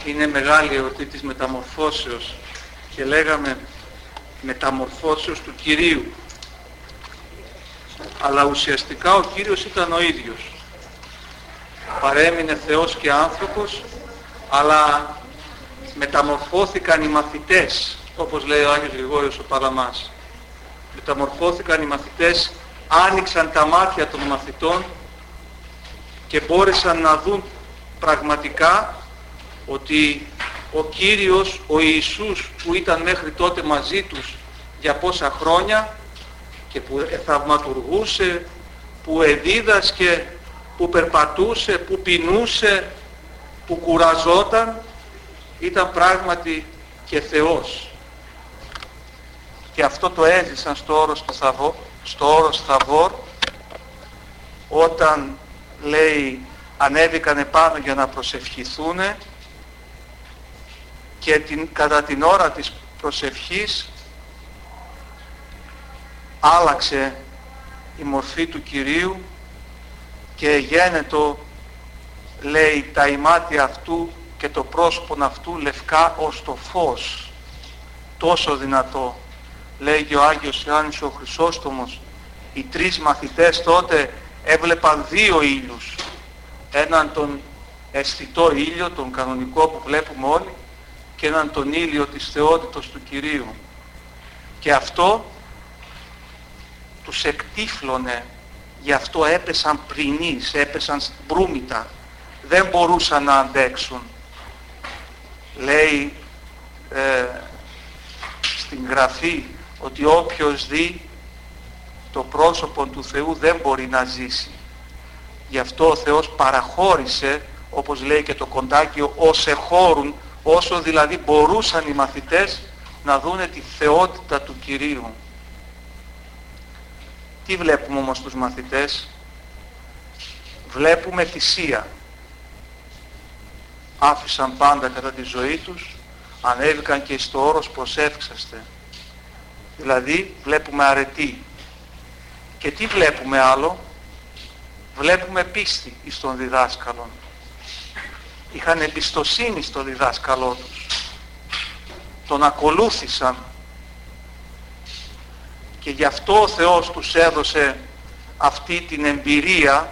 είναι μεγάλη εορτή της μεταμορφώσεως και λέγαμε μεταμορφώσεως του Κυρίου. Αλλά ουσιαστικά ο Κύριος ήταν ο ίδιος. Παρέμεινε Θεός και άνθρωπος, αλλά μεταμορφώθηκαν οι μαθητές, όπως λέει ο Άγιος Γρηγόριος ο Παλαμάς. Μεταμορφώθηκαν οι μαθητές, άνοιξαν τα μάτια των μαθητών και μπόρεσαν να δουν πραγματικά ότι ο Κύριος, ο Ιησούς που ήταν μέχρι τότε μαζί τους για πόσα χρόνια και που θαυματουργούσε, που εδίδασκε, που περπατούσε, που πεινούσε, που κουραζόταν, ήταν πράγματι και Θεός. Και αυτό το έζησαν στο όρος Θαβόρ, όταν λέει ανέβηκαν επάνω για να προσευχηθούν και κατά την ώρα της προσευχής άλλαξε η μορφή του Κυρίου και γένετο, λέει, τα ημάτια αυτού και το πρόσωπον αυτού λευκά ως το φως, τόσο δυνατό. Λέει και ο Άγιος Ιωάννης ο Χρυσόστομος, οι τρεις μαθητές τότε έβλεπαν δύο ήλιους, έναν τον αισθητό ήλιο, τον κανονικό που βλέπουμε όλοι, και έναν τον ήλιο της θεότητος του Κυρίου, και αυτό τους εκτύφλωνε, γι' αυτό έπεσαν πρινείς, έπεσαν μπρούμητα, δεν μπορούσαν να αντέξουν. Λέει στην Γραφή ότι όποιος δει το πρόσωπο του Θεού δεν μπορεί να ζήσει. Γι' αυτό ο Θεός παραχώρησε, όπως λέει και το κοντάκιο, ως εχώρουν, όσο δηλαδή μπορούσαν οι μαθητές να δούνε τη θεότητα του Κυρίου. Τι βλέπουμε όμως τους μαθητές? Βλέπουμε θυσία. Άφησαν πάντα κατά τη ζωή τους, ανέβηκαν και στο όρος προσεύξαστε. Δηλαδή βλέπουμε αρετή. Και τι βλέπουμε άλλο? Βλέπουμε πίστη εις τον διδάσκαλον. Είχαν εμπιστοσύνη στο διδάσκαλό τους. Τον ακολούθησαν. Και γι' αυτό ο Θεός τους έδωσε αυτή την εμπειρία,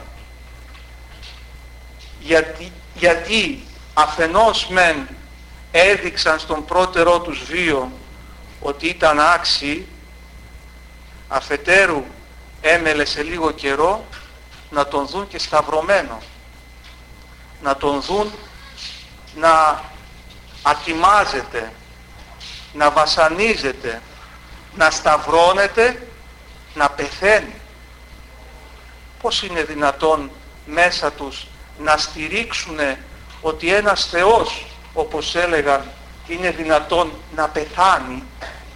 γιατί αφενός μεν έδειξαν στον πρώτερό τους βίο ότι ήταν άξιοι, αφετέρου έμελε σε λίγο καιρό να τον δουν και σταυρωμένο, να τον δουν να ατιμάζεται, να βασανίζεται, να σταυρώνεται, να πεθαίνει. Πώς είναι δυνατόν μέσα τους να στηρίξουν ότι ένας Θεός, όπως έλεγαν, είναι δυνατόν να πεθάνει?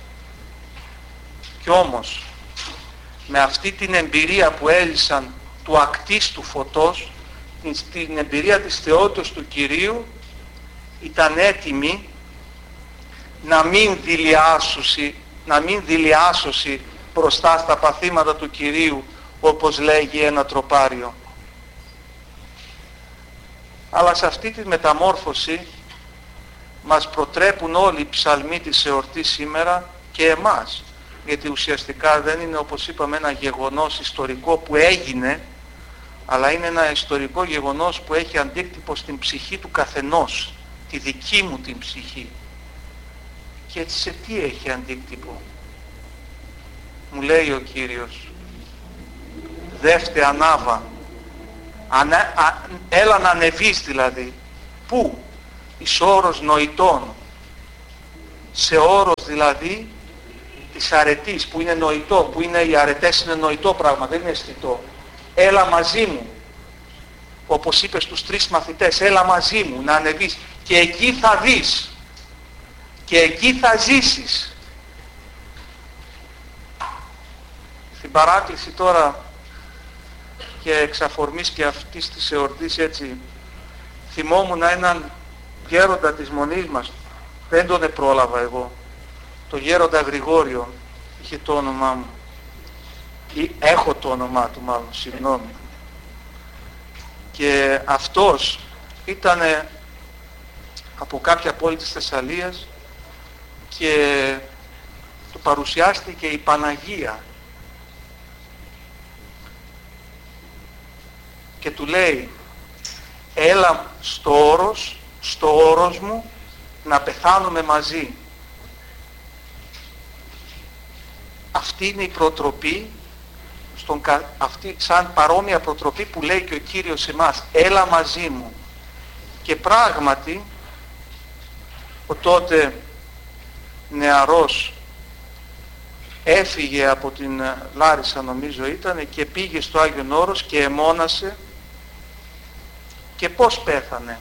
Κι όμως με αυτή την εμπειρία που έζησαν του ακτίστου φωτός, την εμπειρία της θεότητος του Κυρίου, ήταν έτοιμοι να μην δειλιάσωση μπροστά στα παθήματα του Κυρίου, όπως λέγει ένα τροπάριο. Αλλά σε αυτή τη μεταμόρφωση μας προτρέπουν όλοι οι ψαλμοί της εορτής σήμερα και εμάς, γιατί ουσιαστικά δεν είναι, όπως είπαμε, ένα γεγονός ιστορικό που έγινε, αλλά είναι ένα ιστορικό γεγονός που έχει αντίκτυπο στην ψυχή του καθενός, τη δική μου την ψυχή. Και έτσι σε τι έχει αντίκτυπο? Μου λέει ο Κύριος, δεύτε ανάβα, έλα να ανεβείς δηλαδή. Πού? Εις όρος νοητών, σε όρος δηλαδή της αρετής, που είναι νοητό, που είναι, οι αρετές είναι νοητό πράγμα, δεν είναι αισθητό. Έλα μαζί μου, όπως είπε στους τρεις μαθητές, έλα μαζί μου να ανεβείς και εκεί θα δεις και εκεί θα ζήσεις. Στην παράκληση τώρα και εξ αφορμής και αυτής της εορτής, έτσι θυμόμουν έναν γέροντα της μονής μας, δεν τον πρόλαβα εγώ, το γέροντα Γρηγόριο, είχε το όνομά μου, ή έχω το όνομά του μάλλον, συγγνώμη. Και αυτός ήταν από κάποια πόλη της Θεσσαλίας και του παρουσιάστηκε η Παναγία και του λέει έλα στο όρος μου να πεθάνουμε μαζί. Αυτή είναι η προτροπή, αυτή σαν παρόμοια προτροπή που λέει και ο Κύριος εμάς, έλα μαζί μου. Και πράγματι ο τότε νεαρός έφυγε από την Λάρισα νομίζω ήταν και πήγε στο Άγιον Όρος και εμώνασε. Και πώς πέθανε?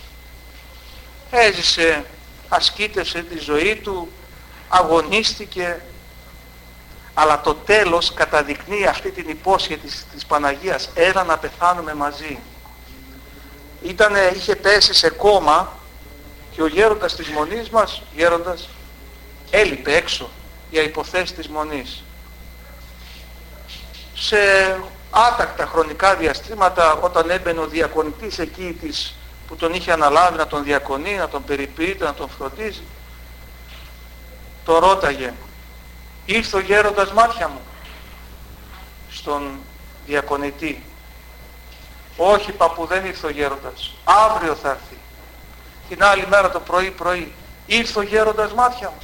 Έζησε, ασκήτευσε τη ζωή του, αγωνίστηκε, αλλά το τέλος καταδεικνύει αυτή την υπόσχεση της Παναγίας, έλα να πεθάνουμε μαζί. Είχε πέσει σε κόμμα και ο γέροντας της Μονής μας, γέροντας, έλειπε έξω για υποθέσεις της Μονής. Σε άτακτα χρονικά διαστήματα, όταν έμπαινε ο διακονητής εκεί που τον είχε αναλάβει να τον διακονεί, να τον περιποιείται, να τον φροντίζει, τον ρώταγε, ήρθε ο γέροντας μάτια μου στον διακονητή? Όχι παππού, δεν ήρθε ο γέροντας, αύριο θα έρθει. Την άλλη μέρα το πρωί, ήρθε ο γέροντας μάτια μου?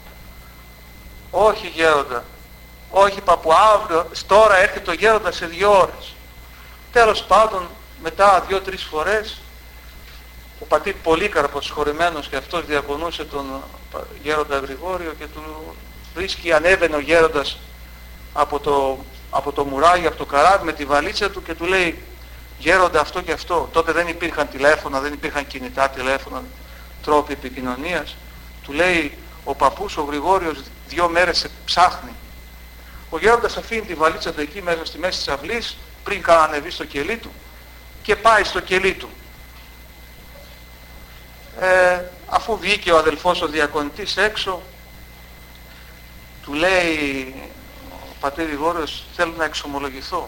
Όχι γέροντα, όχι παππού, αύριο, τώρα έρχεται ο γέροντας σε 2 ώρες. Τέλος πάντων, μετά 2-3 φορές, ο πατήρ Πολύκαρπος, χωρημένος και αυτός, διακονούσε τον γέροντα Γρηγόριο και του βρίσκει, ανέβαινε ο γέροντας από το μουράγιο, από το καράβι με τη βαλίτσα του και του λέει, γέροντα αυτό και αυτό. Τότε δεν υπήρχαν τηλέφωνα, δεν υπήρχαν κινητά τηλέφωνα, τρόποι επικοινωνίας. Του λέει, ο παππούς ο Γρηγόριος 2 μέρες σε ψάχνει. Ο γέροντας αφήνει τη βαλίτσα του εκεί μέσα στη μέση της αυλής, πριν καν ανεβεί στο κελί του, και πάει στο κελί του. Αφού βγήκε ο αδελφός ο διακονητής έξω, του λέει ο πατήρ Γρηγόριος, θέλω να εξομολογηθώ.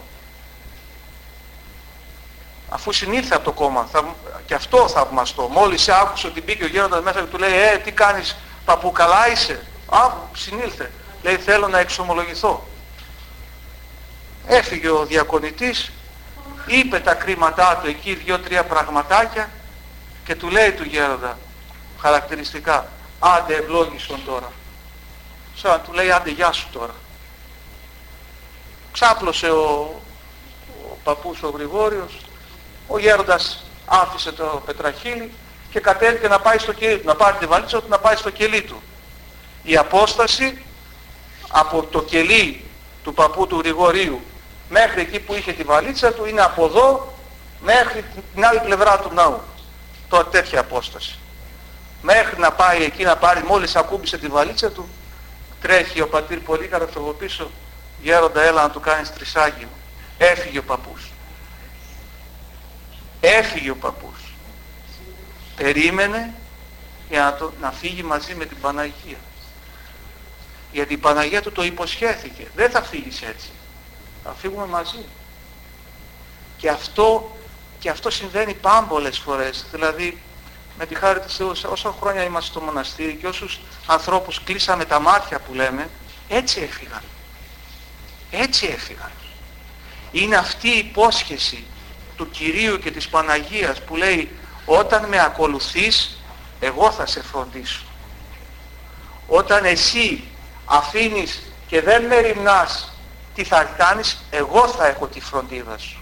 Αφού συνήλθε από το κόμμα, και αυτό θαυμαστό, μόλις άκουσε ότι μπήκε ο γέροντας μέσα και του λέει, τι κάνεις παππού, καλά είσαι? Συνήλθε. Λέει, θέλω να εξομολογηθώ. Έφυγε ο διακονητής, είπε τα κρίματά του εκεί 2-3 πραγματάκια και του λέει του γέροντα χαρακτηριστικά, άντε ευλόγησον τώρα. Σαν του λέει, άντε γεια σου τώρα. Ξάπλωσε ο παππούς ο Γρηγόριος, ο γέροντας άφησε το πετραχύλι και κατέβηκε να πάει στο κελί του, να πάρει τη βαλίτσα του, να πάει στο κελί του. Η απόσταση από το κελί του παππού του Γρηγορίου μέχρι εκεί που είχε τη βαλίτσα του είναι από εδώ μέχρι την άλλη πλευρά του ναού. Τώρα τέτοια απόσταση. Μέχρι να πάει εκεί να πάρει, μόλις ακούμπησε τη βαλίτσα του, τρέχει ο πατήρ Πολύκαρπος από πίσω, γέροντα έλα να του κάνεις τρισάγιο. Έφυγε ο παππούς. Έφυγε ο παππούς. Περίμενε για να φύγει μαζί με την Παναγία. Γιατί η Παναγία του το υποσχέθηκε. Δεν θα φύγεις έτσι. Θα φύγουμε μαζί. Και αυτό συμβαίνει πάμπολες φορές. Δηλαδή, με τη χάρη του Θεού, όσα χρόνια είμαστε στο μοναστήρι και όσους ανθρώπους κλείσαμε τα μάτια που λέμε, έτσι έφυγαν. Έτσι έφυγαν. Είναι αυτή η υπόσχεση του Κυρίου και της Παναγίας που λέει, όταν με ακολουθείς, εγώ θα σε φροντίσω. Όταν εσύ αφήνεις και δεν με ρημνάς, τι θα κάνεις? Εγώ θα έχω τη φροντίδα σου.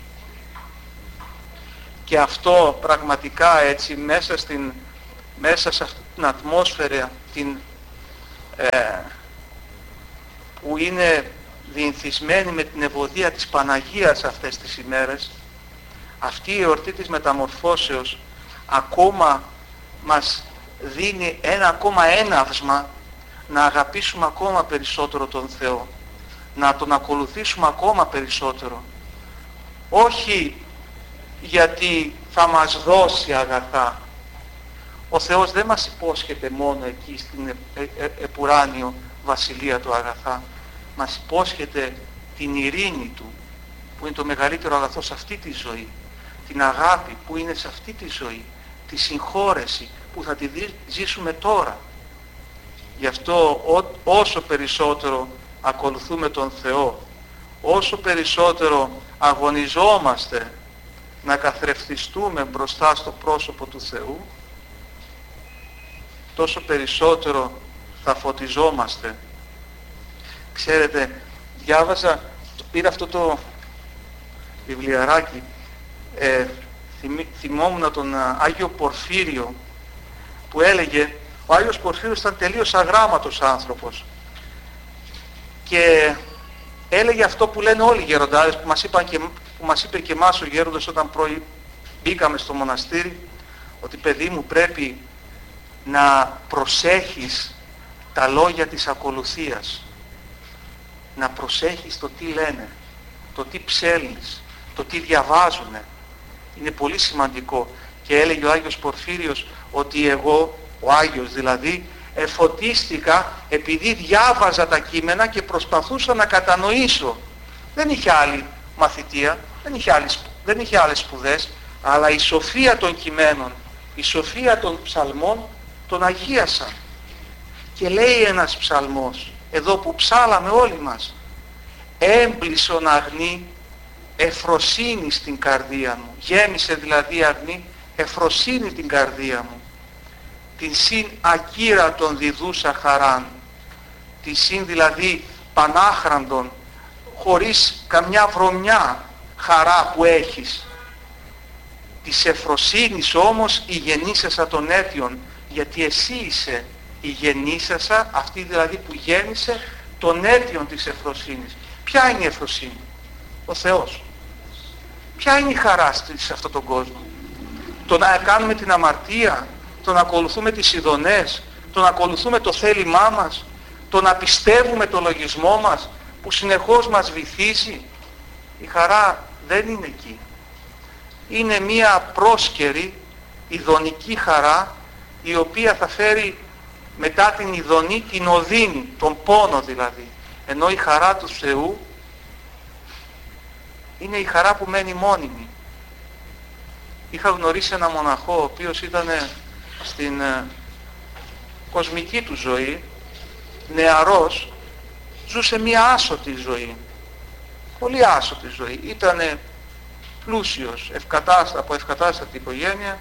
Και αυτό πραγματικά έτσι μέσα σε αυτή την ατμόσφαιρα που είναι διενθισμένη με την ευωδία της Παναγίας αυτές τις ημέρες, αυτή η εορτή της μεταμορφώσεως ακόμα μας δίνει ένα ακόμα έναυσμα να αγαπήσουμε ακόμα περισσότερο τον Θεό, να τον ακολουθήσουμε ακόμα περισσότερο. Όχι γιατί θα μας δώσει αγαθά. Ο Θεός δεν μας υπόσχεται μόνο εκεί στην επουράνιο βασιλεία του αγαθά. Μας υπόσχεται την ειρήνη Του, που είναι το μεγαλύτερο αγαθό σε αυτή τη ζωή. Την αγάπη που είναι σε αυτή τη ζωή. τη συγχώρεση που θα τη ζήσουμε τώρα. Γι' αυτό όσο περισσότερο ακολουθούμε τον Θεό, όσο περισσότερο αγωνιζόμαστε να καθρεφτιστούμε μπροστά στο πρόσωπο του Θεού, τόσο περισσότερο θα φωτιζόμαστε. Ξέρετε, πήρα αυτό το βιβλιαράκι, θυμόμουν τον Άγιο Πορφύριο που έλεγε, ο Άγιος Πορφύριος ήταν τελείως αγράμματος άνθρωπος και έλεγε αυτό που λένε όλοι οι γεροντάδες, που μας είπε και εμάς ο γέροντας όταν μπήκαμε στο μοναστήρι, ότι παιδί μου πρέπει να προσέχεις τα λόγια της ακολουθίας, να προσέχεις το τι λένε, το τι ψέλνεις, το τι διαβάζουνε. Είναι πολύ σημαντικό. Και έλεγε ο Άγιος Πορφύριος ότι εγώ, ο Άγιος δηλαδή, εφωτίστηκα επειδή διάβαζα τα κείμενα και προσπαθούσα να κατανοήσω. Δεν είχε άλλη μαθητεία, δεν είχε άλλες σπουδές, αλλά η σοφία των κειμένων, η σοφία των ψαλμών τον αγίασαν. Και λέει ένας ψαλμός, εδώ που ψάλαμε όλοι μας, έμπλησον αγνή εφροσύνη στην καρδία μου. Γέμισε δηλαδή αγνή εφροσύνη την καρδία μου. Την συν ακύρατον διδούσα χαράν. Τη συν δηλαδή πανάχραντον, χωρίς καμιά βρωμιά χαρά που έχεις. Της εφροσύνης όμως η γεννήσασα των αίτιων, γιατί εσύ είσαι η γεννήσασα, αυτή δηλαδή που γέννησε των αίτιων της εφροσύνης. Ποια είναι η εφροσύνη? Ο Θεός. Ποια είναι η χαρά σε αυτόν τον κόσμο? Το να κάνουμε την αμαρτία, το να ακολουθούμε τις ειδονές, το να ακολουθούμε το θέλημά μας, το να πιστεύουμε το λογισμό μας που συνεχώς μας βυθίζει. Η χαρά δεν είναι εκεί. Είναι μία πρόσκαιρη ειδονική χαρά, η οποία θα φέρει μετά την ειδονή την οδύνη, τον πόνο δηλαδή. Ενώ η χαρά του Θεού είναι η χαρά που μένει μόνιμη. Είχα γνωρίσει ένα μοναχό ο οποίος ήταν στην κοσμική του ζωή, νεαρός, ζούσε μία άσωτη ζωή, πολύ άσωτη ζωή. Ήτανε πλούσιος, από ευκατάστατη οικογένεια,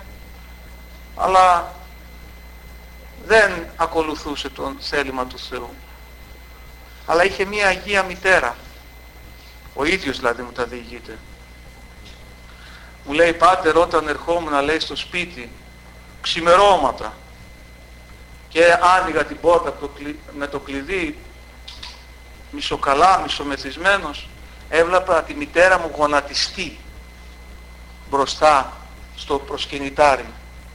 αλλά δεν ακολουθούσε τον θέλημα του Θεού. Αλλά είχε μία Αγία Μητέρα, ο ίδιος δηλαδή μου τα διηγείται. Μου λέει, πάτερ, όταν ερχόμουν, λέει, στο σπίτι ξημερώματα και άνοιγα την πόρτα με το κλειδί, μισοκαλά, μισομεθυσμένος, έβλεπα τη μητέρα μου γονατιστεί μπροστά στο προσκυνητάρι.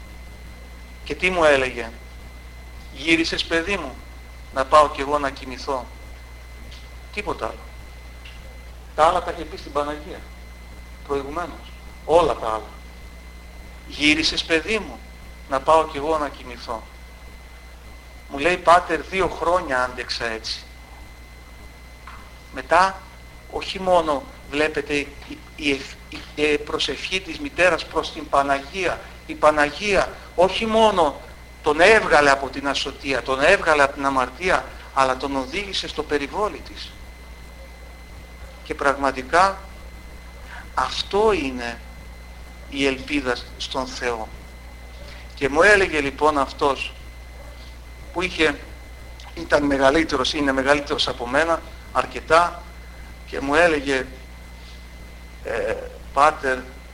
Και τι μου έλεγε? Γύρισες, παιδί μου, να πάω κι εγώ να κοιμηθώ? Τίποτα άλλο. Τα άλλα τα είχε πει στην Παναγία προηγουμένως, όλα τα άλλα. Γύρισες, παιδί μου, να πάω κι εγώ να κοιμηθώ? Μου λέει, πάτερ, 2 χρόνια άντεξα έτσι. Μετά, όχι μόνο βλέπετε η προσευχή της μητέρας προς την Παναγία, η Παναγία όχι μόνο τον έβγαλε από την ασωτεία, τον έβγαλε από την αμαρτία, αλλά τον οδήγησε στο περιβόλι της. Και πραγματικά αυτό είναι η ελπίδα στον Θεό. Και μου έλεγε λοιπόν αυτός που ήταν μεγαλύτερος, είναι μεγαλύτερος από μένα αρκετά, και μου έλεγε, πάτερ,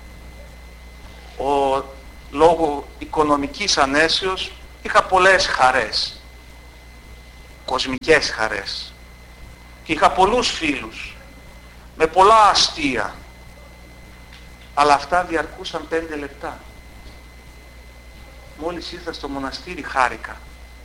λόγω οικονομικής ανέσεως είχα πολλές χαρές, κοσμικές χαρές, και είχα πολλούς φίλους με πολλά αστεία, αλλά αυτά διαρκούσαν 5 λεπτά. Μόλις ήρθα στο μοναστήρι χάρηκα,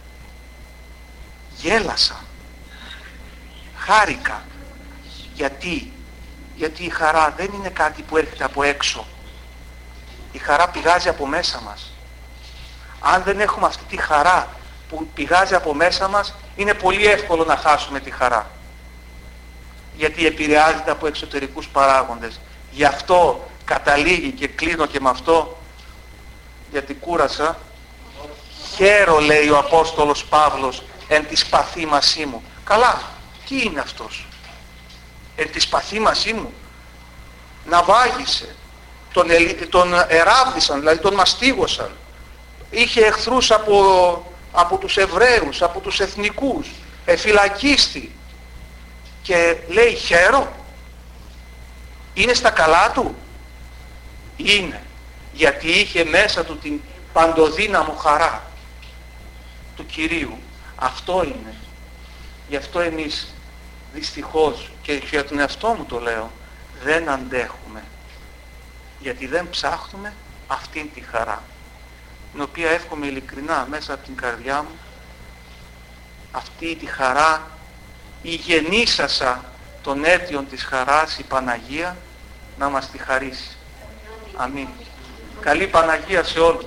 γέλασα, χάρηκα. Γιατί η χαρά δεν είναι κάτι που έρχεται από έξω. Η χαρά πηγάζει από μέσα μας. Αν δεν έχουμε αυτή τη χαρά που πηγάζει από μέσα μας, είναι πολύ εύκολο να χάσουμε τη χαρά. Γιατί επηρεάζεται από εξωτερικούς παράγοντες. Γι' αυτό καταλήγει, και κλείνω και με αυτό, γιατί κούρασα. Χαίρο, λέει ο Απόστολος Παύλος, εν τη παθήμασή μου. Καλά, τι είναι αυτός? Εν τη παθήμασή μου. Να βάγισε. Τον εράβδισαν, δηλαδή τον μαστίγωσαν. Είχε εχθρούς από τους Εβραίους, από τους εθνικούς. Εφυλακίστη. Και λέει χαίρο. Είναι στα καλά του? Είναι. Γιατί είχε μέσα του την παντοδύναμο χαρά του Κυρίου. Αυτό είναι. Γι' αυτό εμείς δυστυχώς, και για τον εαυτό μου το λέω, δεν αντέχουμε. Γιατί δεν ψάχνουμε αυτήν τη χαρά, την οποία εύχομαι ειλικρινά μέσα από την καρδιά μου, αυτή τη χαρά, η γεννήσασα των αίτιων της χαράς, η Παναγία, να μας τη χαρίσει. Αμήν. Καλή Παναγία σε όλους.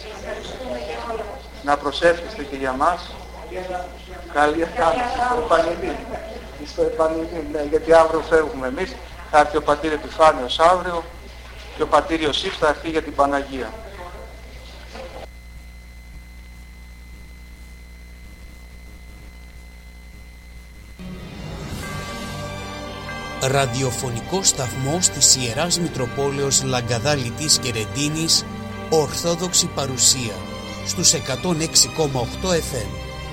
Να προσεύχεστε και για μας. Καλή Επανειδή. Στο Επανειδή, ναι, γιατί αύριο φεύγουμε εμείς. Θα έρθει ο πατήρ Επιφάνιος αύριο και ο πατήρ Ιωσήφ θα έρθει για την Παναγία. Ραδιοφωνικό σταθμός της Ιεράς Μητροπόλεως Λαγκαδάλητης και Ρεντίνης, Ορθόδοξη παρουσία στους 106,8 FM.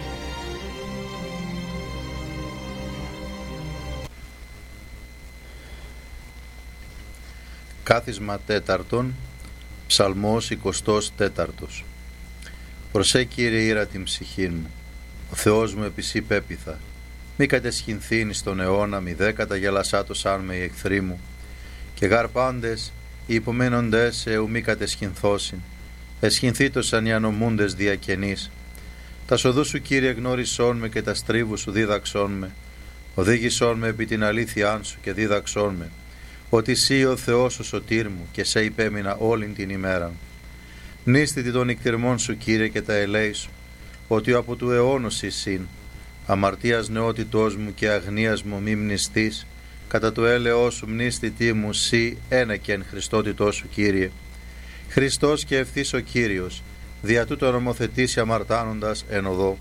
Κάθισμα τέταρτον, Ψαλμός 24. Προσέ Κύριε ήρα την ψυχήν μου, ο Θεός μου επισή πέπιθα. Μη κατεσχυνθήν στον αιώνα, μη δε καταγελασάτος αν με οι εχθροί μου. Και γαρπάντες, οι υπομένοντες εου μη κατεσχυνθώσιν. Εσχυνθήτως αν οι ανομούντες διακαινείς. Τα σοδού σου Κύριε γνώρισόν με και τα στρίβου σου δίδαξόν με. Οδήγησόν με επί την αλήθειά σου και δίδαξόν με. Ότι εσύ ο Θεός ο σωτήρ μου και σε υπέμεινα όλην την ημέρα. Μνήστητη των νυκτυρμών σου Κύριε και τα ελέη σου, ότι από του αιώνος εισήν. Αμαρτίας νεότητός μου και αγνίας μου μη μνηστείς, κατά το έλεος σου μνήστητή μου σύ ένεκεν Χριστότητός σου Κύριε. Χριστός και ευθύς ο Κύριος, δια τούτο νομοθετήσει αμαρτάνοντας εν οδό.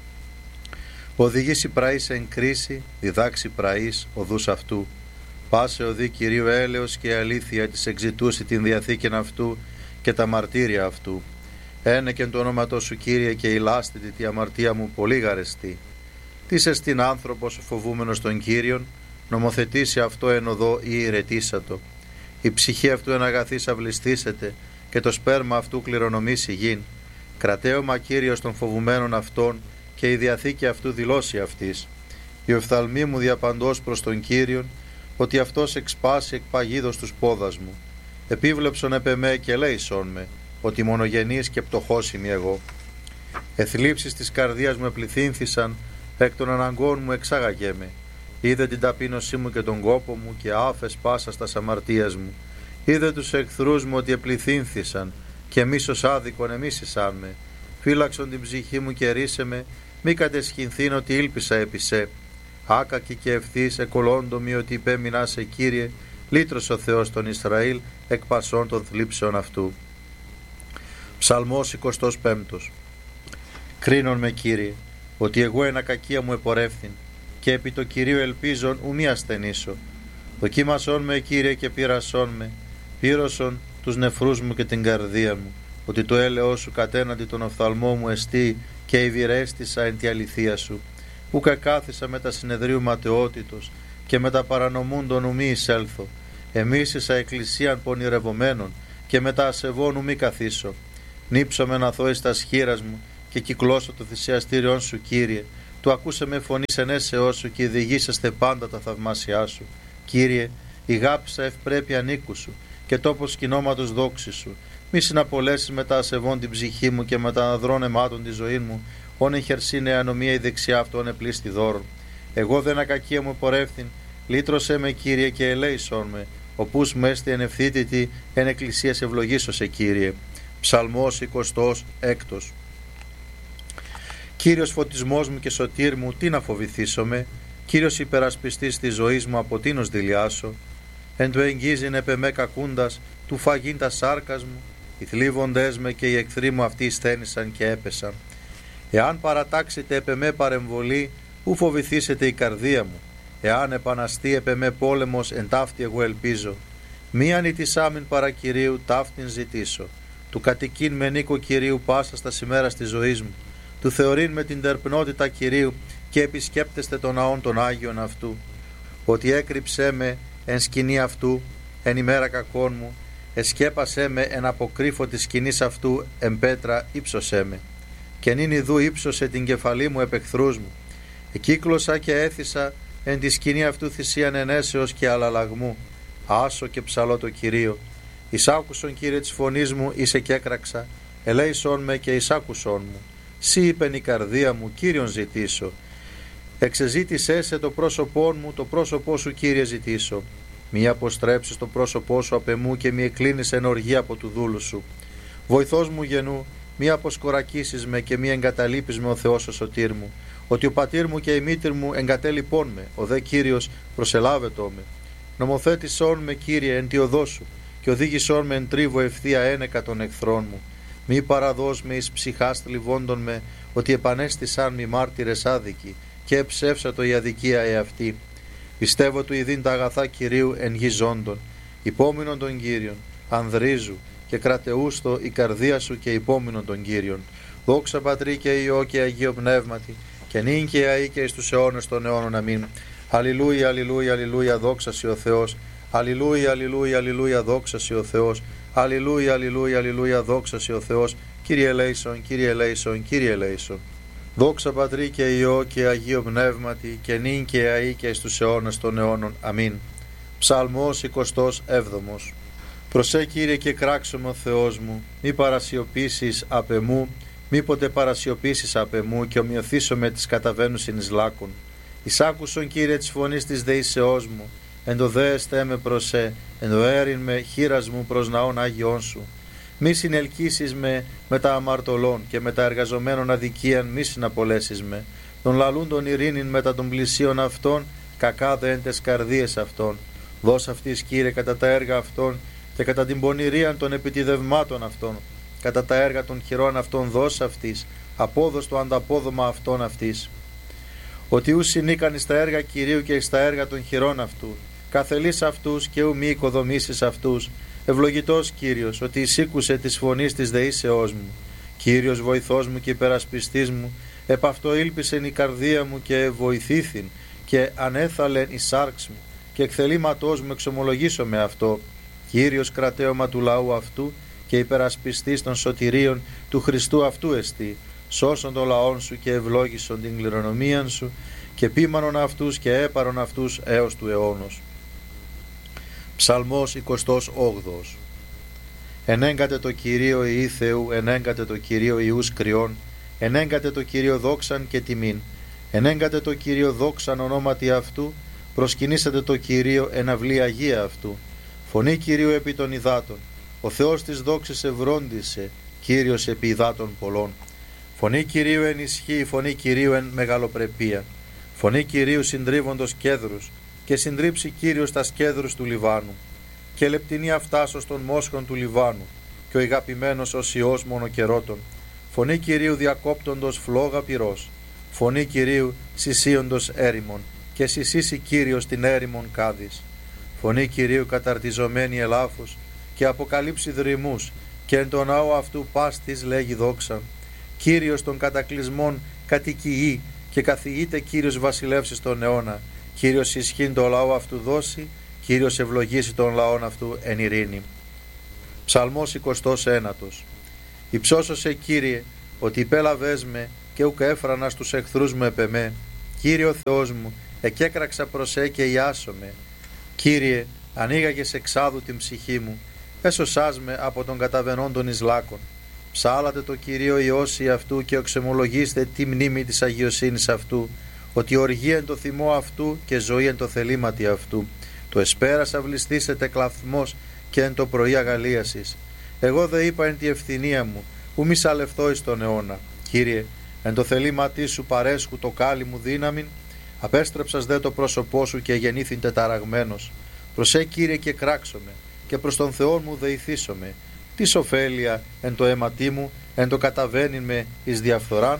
Οδηγήσει πραείς εν κρίση, διδάξει πραείς οδούς αυτού. Πάσε οδή Κυρίου έλεος και αλήθεια της εξητούσει την διαθήκην αυτού και τα μαρτύρια αυτού. Ένεκεν το όνοματό σου Κύριε και ηλάστητη τη αμαρτία μου πολύ γαρεστή. Τι εστιν άνθρωπος φοβούμενος των Κύριων, νομοθετήσει αυτό εν οδό ή ηρετήσατο. Η ψυχή αυτού εν αγαθής αυλιστήσεται και το σπέρμα αυτού κληρονομήσει γην. Κρατέωμα Κύριος των φοβουμένων αυτών και η διαθήκη αυτού δηλώσει αυτής. Η οφθαλμή μου διαπαντός προς τον Κύριον, ότι αυτός εξπάσει εκ παγίδος τους πόδας μου. Επίβλεψον επ' εμέ και λέησον με, ότι μονογενής και πτωχός είμαι εγώ. Εθλίψεις της καρδίας μου επληθύνθησαν, εκ των αναγκών μου εξάγαγέ με. Είδε την ταπείνωσή μου και τον κόπο μου και άφες πάσα στα αμαρτίας μου. Είδε τους εχθρούς μου ότι επληθύνθησαν και μίσος άδικον εμίσησαν με. Φύλαξον την ψυχή μου και ρίσε με, μη κατεσχυνθήν ότι ήλπισα επί σε. Άκακη και ευθύς εκολόντομη ότι υπέμεινα σε Κύριε, λύτρος ο Θεός των Ισραήλ εκ πασών των θλίψεων αυτού. Ψαλμός 25. Κρίνον με Κύριε, ότι εγώ εν ακακία μου επορεύθην και επί το Κυρίου ελπίζον ου μη ασθενήσω. Δοκίμασον με Κύριε και πείρασον με, πύρωσον τους νεφρούς μου και την καρδία μου, ότι το έλεος σου κατέναντι τον οφθαλμό μου εστί και ευηρέστησα εν τη αληθεία σου. Ούκα κάθισα με τα συνεδρίου ματαιότητος και με τα παρανομούντων ου μη εισέλθω. Εμίσησα εκκλησίαν πονηρευομένων και με τα ασεβών ου μη καθίσω. Νύψω να θώ εις τα σχήρας μου και κυκλώσω το θυσιαστήριον σου Κύριε. Του ακούσε με φωνή ενέσεώς σου και διηγήσεστε πάντα τα θαυμάσια σου. Κύριε, ηγάπησα ευπρέπεια νίκου σου και τόπος κοινώματος δόξη σου. Μη συναπολέσεις με τα ασεβών την ψυχή μου και με τα αναδρών αιμάτων τη ζωή μου. Όν εχερσίνε ανομία η δεξιά αυτόν επλήστη δώρον. Εγώ δεν ακακία μου πορεύθην, λύτρωσέ με Κύριε και ελέησόν με. Οπούς μου έστι εν ευθύτητη εν εκκλησίας ευλογήσω σε Κύριε. Ψαλμός 26. Κύριος φωτισμός μου και σωτήρ μου, τι να φοβηθήσομαι. Κύριος υπερασπιστής της ζωής μου, από τίνος δηλιάσω. Εν το εγγίζειν επ' εμέ κακούντας, του φαγήν τα σάρκας μου. οι θλίβοντές με και οι εχθροί μου αυτοί σθένησαν και έπεσαν. Εάν παρατάξετε επ' εμέ παρεμβολή, ου φοβηθήσετε η καρδία μου. Εάν επαναστεί επ' εμέ πόλεμος, εν ταύτη εγώ ελπίζω. Μίαν ητισάμιν παρά Κυρίου, ταύτην ζητήσω. Του κατοικήν με νίκο Κυρίου πάσα στα σημέρα της ζωής μου. Του θεωρήν με την τερπνότητα Κυρίου και επισκέπτεστε των ναών των Άγιων αυτού. Ότι έκρυψέ με εν σκηνή αυτού, εν ημέρα κακών μου, εσκέπασέ με εν αποκρύφω της σκηνής αυτού, εν πέτρα ύψωσέ με. Και νυν ιδού ύψωσε την κεφαλή μου επ' εχθρούς μου. Εκύκλωσα και έθισα εν τη σκηνή αυτού θυσίαν ενέσεως και αλλαλαγμού. Άσο και ψαλώ το Κυρίο. Εισάκουσον Κύριε της φωνής μου, είσαι και έκραξα. Ελέησον με και εισάκουσον μου. Σύ είπεν η καρδία μου, Κύριον ζητήσω. Εξεζήτησέ σε το πρόσωπό μου, το πρόσωπό σου Κύριε ζητήσω. Μη αποστρέψεις το πρόσωπό σου απ' εμού και μη εκκλίνεις εν οργή από του δούλου σου. Βοηθός μου γενού, μη αποσκορακίσεις με και μη εγκαταλείπεις με ο Θεός ο σωτήρ μου. Ότι ο πατήρ μου και η μήτηρ μου εγκατέλειπών με, ο δε Κύριος προσελάβετό με. Νομοθέτησόν με Κύριε εν τη οδό σου και οδήγησόν με εν τρίβο ευθεία ένεκα των εχθρών μου. Μη παραδώσ' με εις ψυχάς θλιβόντων με, ότι επανέστησαν μη μάρτυρες άδικοι και εψεύσατο η αδικία εαυτή. Πιστεύω του ειδήν τα αγαθά Κυρίου εν γη ζώντων, υπόμεινον των Κύριων, ανδρίζου και κρατεούστο η καρδία σου και υπόμεινον των Κύριων. Δόξα Πατρί και Υιό και Αγίο Πνεύματι, και νυν και αεί και εις τους αιώνες των αιώνων. Αμήν. Αλληλούια, αλληλούια, αλληλούια, δόξα σοι ο Θεός. Αλληλούια, αλληλούια, αλληλούια, δόξα σοι ο Θεός. Αλληλούια, αλληλούια, αλληλούια, δόξα σοι ο Θεός. Κύριε ελέησον, Κύριε ελέησον, Κύριε ελέησον. Δόξα Πατρί και Υιό και Αγίο Πνεύματι, και νυν και αεί και εις τους αιώνες των αιώνων. Αμήν. Ψαλμός 27. Προσέ Κύριε και κράξομαι ο Θεός μου, μη παρασιωπήσεις απ' εμού, μήποτε παρασιωπήσεις απ' εμού και ομοιωθήσω με τις καταβαίνουσιν εις λάκων. Εισάκουσον Κύριε της φωνής της δεήσεώς μου, εν το δέεστε με προσέ, εν το έριν με χείρας μου προς ναών Άγιον σου. Μη συνελκύσεις με τα αμαρτωλών και με τα εργαζομένων αδικίαν μη συναπολέσεις με. Των λαλούντων ειρήνην μετά των πλησίων αυτών, κακά δε εν τες καρδίες αυτών. Δώσ' αυτής Κύριε κατά τα έργα αυτών και κατά την πονηρίαν των επιτιδευμάτων αυτών. Κατά τα έργα των χειρών αυτών δώσ' αυτής, απόδος το ανταπόδομα αυτών αυτής. Ότι ου συνήκαν εις τα έργα Κυρίου και εις τα έργα των χειρών αυτού. Καθελείς αυτούς και ου μη οικοδομήσεις αυτούς. Ευλογητός Κύριος, ότι εισήκουσε της φωνής της δεήσεώς μου. Κύριος βοηθός μου και υπερασπιστής μου, επ' αυτό ήλπισεν η καρδία μου και βοηθήθην και ανέθαλεν η σάρξ μου και εκθελήματός μου εξομολογήσω με αυτό. Κύριος κρατέωμα του λαού αυτού και υπερασπιστής των σωτηρίων του Χριστού αυτού εστί. Σώσον των λαών σου και ευλόγησον την κληρονομίαν σου και πίμανον αυτούς και έπαρον αυτούς έως του αιώνος. Ψαλμός 28. Ενέγκατε το Κυρίο Υιή Θεού, ενέγκατε το Κυρίο Υιούς κρυών, ενέγκατε το Κυρίο δόξαν και τιμήν, ενέγκατε το Κυρίο δόξαν ονόματι αυτού, προσκυνήσατε το Κυρίο εν αυλή αγία αυτού. Φωνή Κυρίου επί των υδάτων, ο Θεός της δόξης ευρόντισε, Κύριος επί υδάτων πολλών. Φωνή Κυρίου εν ισχύ, φωνή Κυρίου εν μεγαλοπρεπία. Φωνή Κυρίου συντρίβοντος κέδρους, και συντρίψει Κύριος τα σκέδρους του Λιβάνου. Και λεπτινή αυτάσος των μόσχων του Λιβάνου, και ο ηγαπημένος ως Υιός μονοκερότων. Φωνή Κυρίου διακόπτοντος φλόγα πυρός. Φωνή Κυρίου συσίοντος έρημον, και συσίσει Κύριος την έρημον κάδης. Φωνή Κυρίου καταρτιζομένη ελάφους, και αποκαλύψει δρυμούς, και εν τον ναό αυτού πάστης λέγει δόξαν. Κύριος των κατακλυσμών κατοικεί, και καθηγείται Κύριος βασιλεύσεις τον αιώνα. Κύριος ισχύν το λαό αυτού δώσει, Κύριος ευλογήσει τον λαόν αυτού εν ειρήνη. Ψαλμός 29. Υψώσωσε Κύριε, ότι υπέλαβες με και ουκ έφρανα στους εχθρούς μου επ' εμέ. Κύριε ο Θεός μου, εκέκραξα προσέ και ιάσομαι. Κύριε, ανοίγαγες εξάδου την ψυχή μου, έσωσάς με από τον καταβενόντων εις λάκων. Ψάλατε το Κυρίο Υιώσει αυτού και οξεμολογήστε τη μνήμη της αγιοσύνης αυτού, ότι οργή εν το θυμό αυτού και ζωή εν το θελήματι αυτού. Το εσπέρας αυλιστήσετε κλαθμός και εν το πρωί αγαλίασης. Εγώ δε είπα εν τη ευθυνία μου, ου μη σαλευθώ εις τον αιώνα. Κύριε, εν το θελήματί σου παρέσχου το κάλλη μου δύναμην, απέστρεψας δε το πρόσωπό σου και γεννήθην τεταραγμένος. Προσέ Κύριε και κράξομαι, και προς τον Θεό μου δεηθήσομαι. της ωφέλεια εν το αίματί μου, εν το καταβαίνειν με εις διαφθοράν.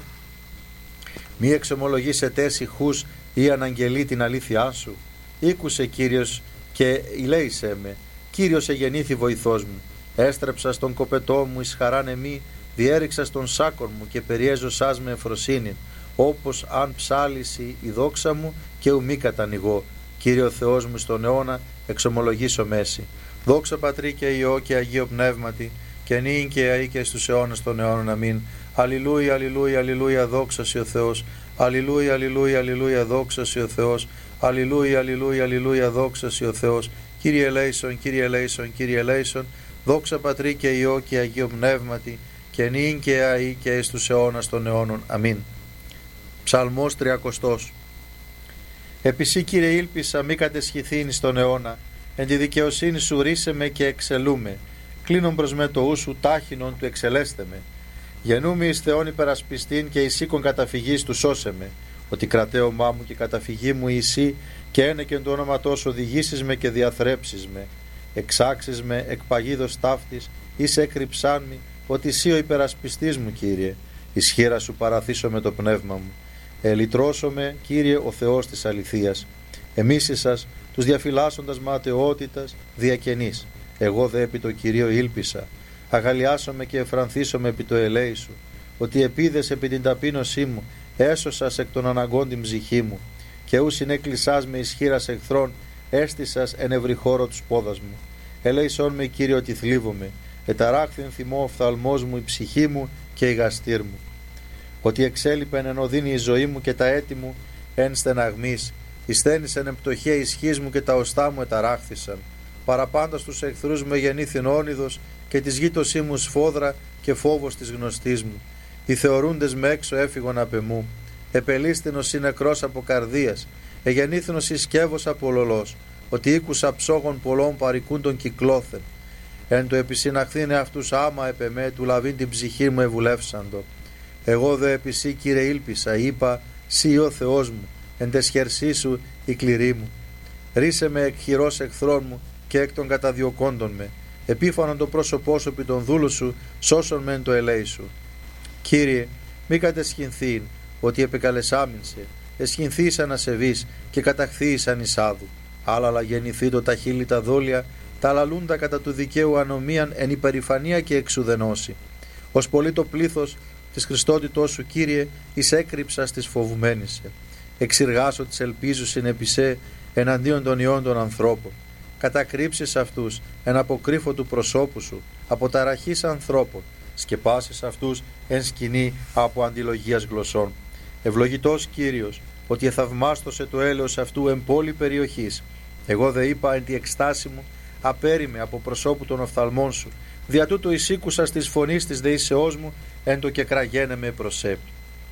Μη εξομολογείς ετές ηχούς ή αναγγελεί την αλήθειά σου. Ήκουσε, Κύριος, και ηλέησέ με. Κύριος εγεννήθη βοηθός μου. Έστρεψα στον κοπετό μου εις χαράν εμή, διέριξα στον σάκον μου και περιέζωσάς με ευφροσύνην, όπως αν ψάλισει η δόξα μου και ουμή κατανοιγώ. Κύριο Θεός μου, στον αιώνα εξομολογήσω μέση. Δόξα Πατρί και Υιό και Αγίο Πνεύματι, και νυν και αεί και στους αιώνας των αιώνων. Αμήν. Αλληλούια, αλληλούια, αλληλούια, δόξα σοι ο Θεός. Αλληλούια, αλληλούια, αλληλούια, δόξα σοι ο Θεός. Αλληλούια, αλληλούια, αλληλούια, δόξα σοι ο Θεός. Κύριε ελέησον, Κύριε ελέησον, Κύριε ελέησον. Δόξα Πατρί και Υιό και Αγίο Πνεύματι, και νυν και αεί και εις τους αιώνας των αιώνων. Αμήν. Ψαλμός 30. Επισύ, Κύριε, ήλπισα μη κατεσχηθήνεις στον αιώνα. Εν τη δικαιοσύνη σου ρίσε με και εξελούμε. Κλείνον προς με το ου σου τάχινον του εξελέστε με. Γεννούμαι εις Θεόν υπερασπιστήν και εις οίκον καταφυγής του σώσε με. Ότι κρατέωμά μου και καταφυγή μου εσύ, και ένεκεν το όνομα σου οδηγήσεις με και διαθρέψεις με. Εξάξεις με εκ παγίδος ταύτης, εις έκρυψάν μη, ότι εσύ ο υπερασπιστής μου, Κύριε. Ισχύρα σου παραθήσω με το πνεύμα μου. Ελυτρώσω με, Κύριε, ο Θεός της αληθείας. Εμίσησας τους διαφυλάσσοντας ματαιότητας διακαινής. Εγώ δε επί το Κυρίο ήλπισα. Αγαλιάσομαι και εφρανθήσομαι επί το ελέη σου. Ότι επίδες επί την ταπείνωσή μου, έσωσας εκ των αναγκών την ψυχή μου. Και ου συνέκλεισάς με ισχύρας εχθρών, έστησας εν ευρύ χώρο τους πόδας μου. Ελέησόν με, Κύριε, ότι θλίβομαι. Εταράχθην θυμό οφθαλμός μου, η ψυχή μου και η γαστήρ μου. Ότι εξέλιπεν εν οδύνη η ζωή μου και τα έτη μου εν στεναγμής. Ισθένησεν εν πτωχία ισχύς μου και τα οστά μου εταράχθησαν. Παραπάντα στους εχθρούς μου εγεννήθην όνειδος, και της γείτοσή μου σφόδρα και φόβος της γνωστής μου. Οι θεωρούντες με έξω έφυγον απ' εμού. Επελίστηνος η νεκρός από καρδίας, εγεννήθηνος η σκεύος από λολός. Ότι ήκουσα ψόγων πολλών παρικούντων κυκλώθεν. Εν το επισυναχθήνε αυτούς άμα επ' εμέ, του λαβήν την ψυχή μου ευουλεύσαντο. Εγώ δε επί σύ, Κύριε, ήλπισα, είπα, σύ ο Θεός μου, εν τες χερσί σου η κληρή μου. Ρίσε με εκ χειρός εχθρών μου και εκ των καταδιωκόντων με. Επίφανον το πρόσωπό σου επί των δούλου σου, σώσον με εν το ελέη σου. Κύριε, μη κατεσχυνθήν, ότι επεκαλεσάμιν σε, εσχυνθήσαν ασεβείς και καταχθήσαν εισάδου. Άλλαλα γεννηθεί το τα χείλη τα δόλια, τα λαλούντα κατά του δικαίου ανομίαν εν υπερηφανία και εξουδενώση. Ως πολύ το πλήθος της Χριστότητός σου, Κύριε, εις έκρυψας της φοβουμένης σε. Εξηργάσω της ελπίζουσιν επί σε εναντίον των ιών των ανθρώπων. Κατακρύψεις αυτούς εν αποκρύφω του προσώπου σου, από ταραχής ανθρώπων. Σκεπάσεις αυτούς εν σκηνή από αντιλογίας γλωσσών. Ευλογητός Κύριος, ότι εθαυμάστοσε το έλεος αυτού εν πόλη περιοχής. Εγώ δε είπα εν τη εκστάση μου, απέριμε από προσώπου των οφθαλμών σου. Δια τούτο εισήκουσα της φωνής της δεήσεώς μου, εν το και κραγένε με προσέπ.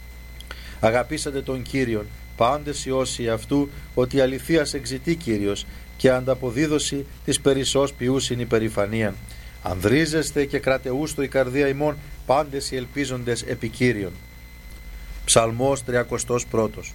Αγαπήσατε τον Κύριον, πάντες οι όσοι αυτού, ότι αληθείας εξητεί Κύριος, και ανταποδίδωση της περισσός ποιούσιν υπερηφανίαν. Ανδρίζεστε και κρατεούστο η καρδία ημών, πάντες οι ελπίζοντες επί Κύριον. Ψαλμός 31.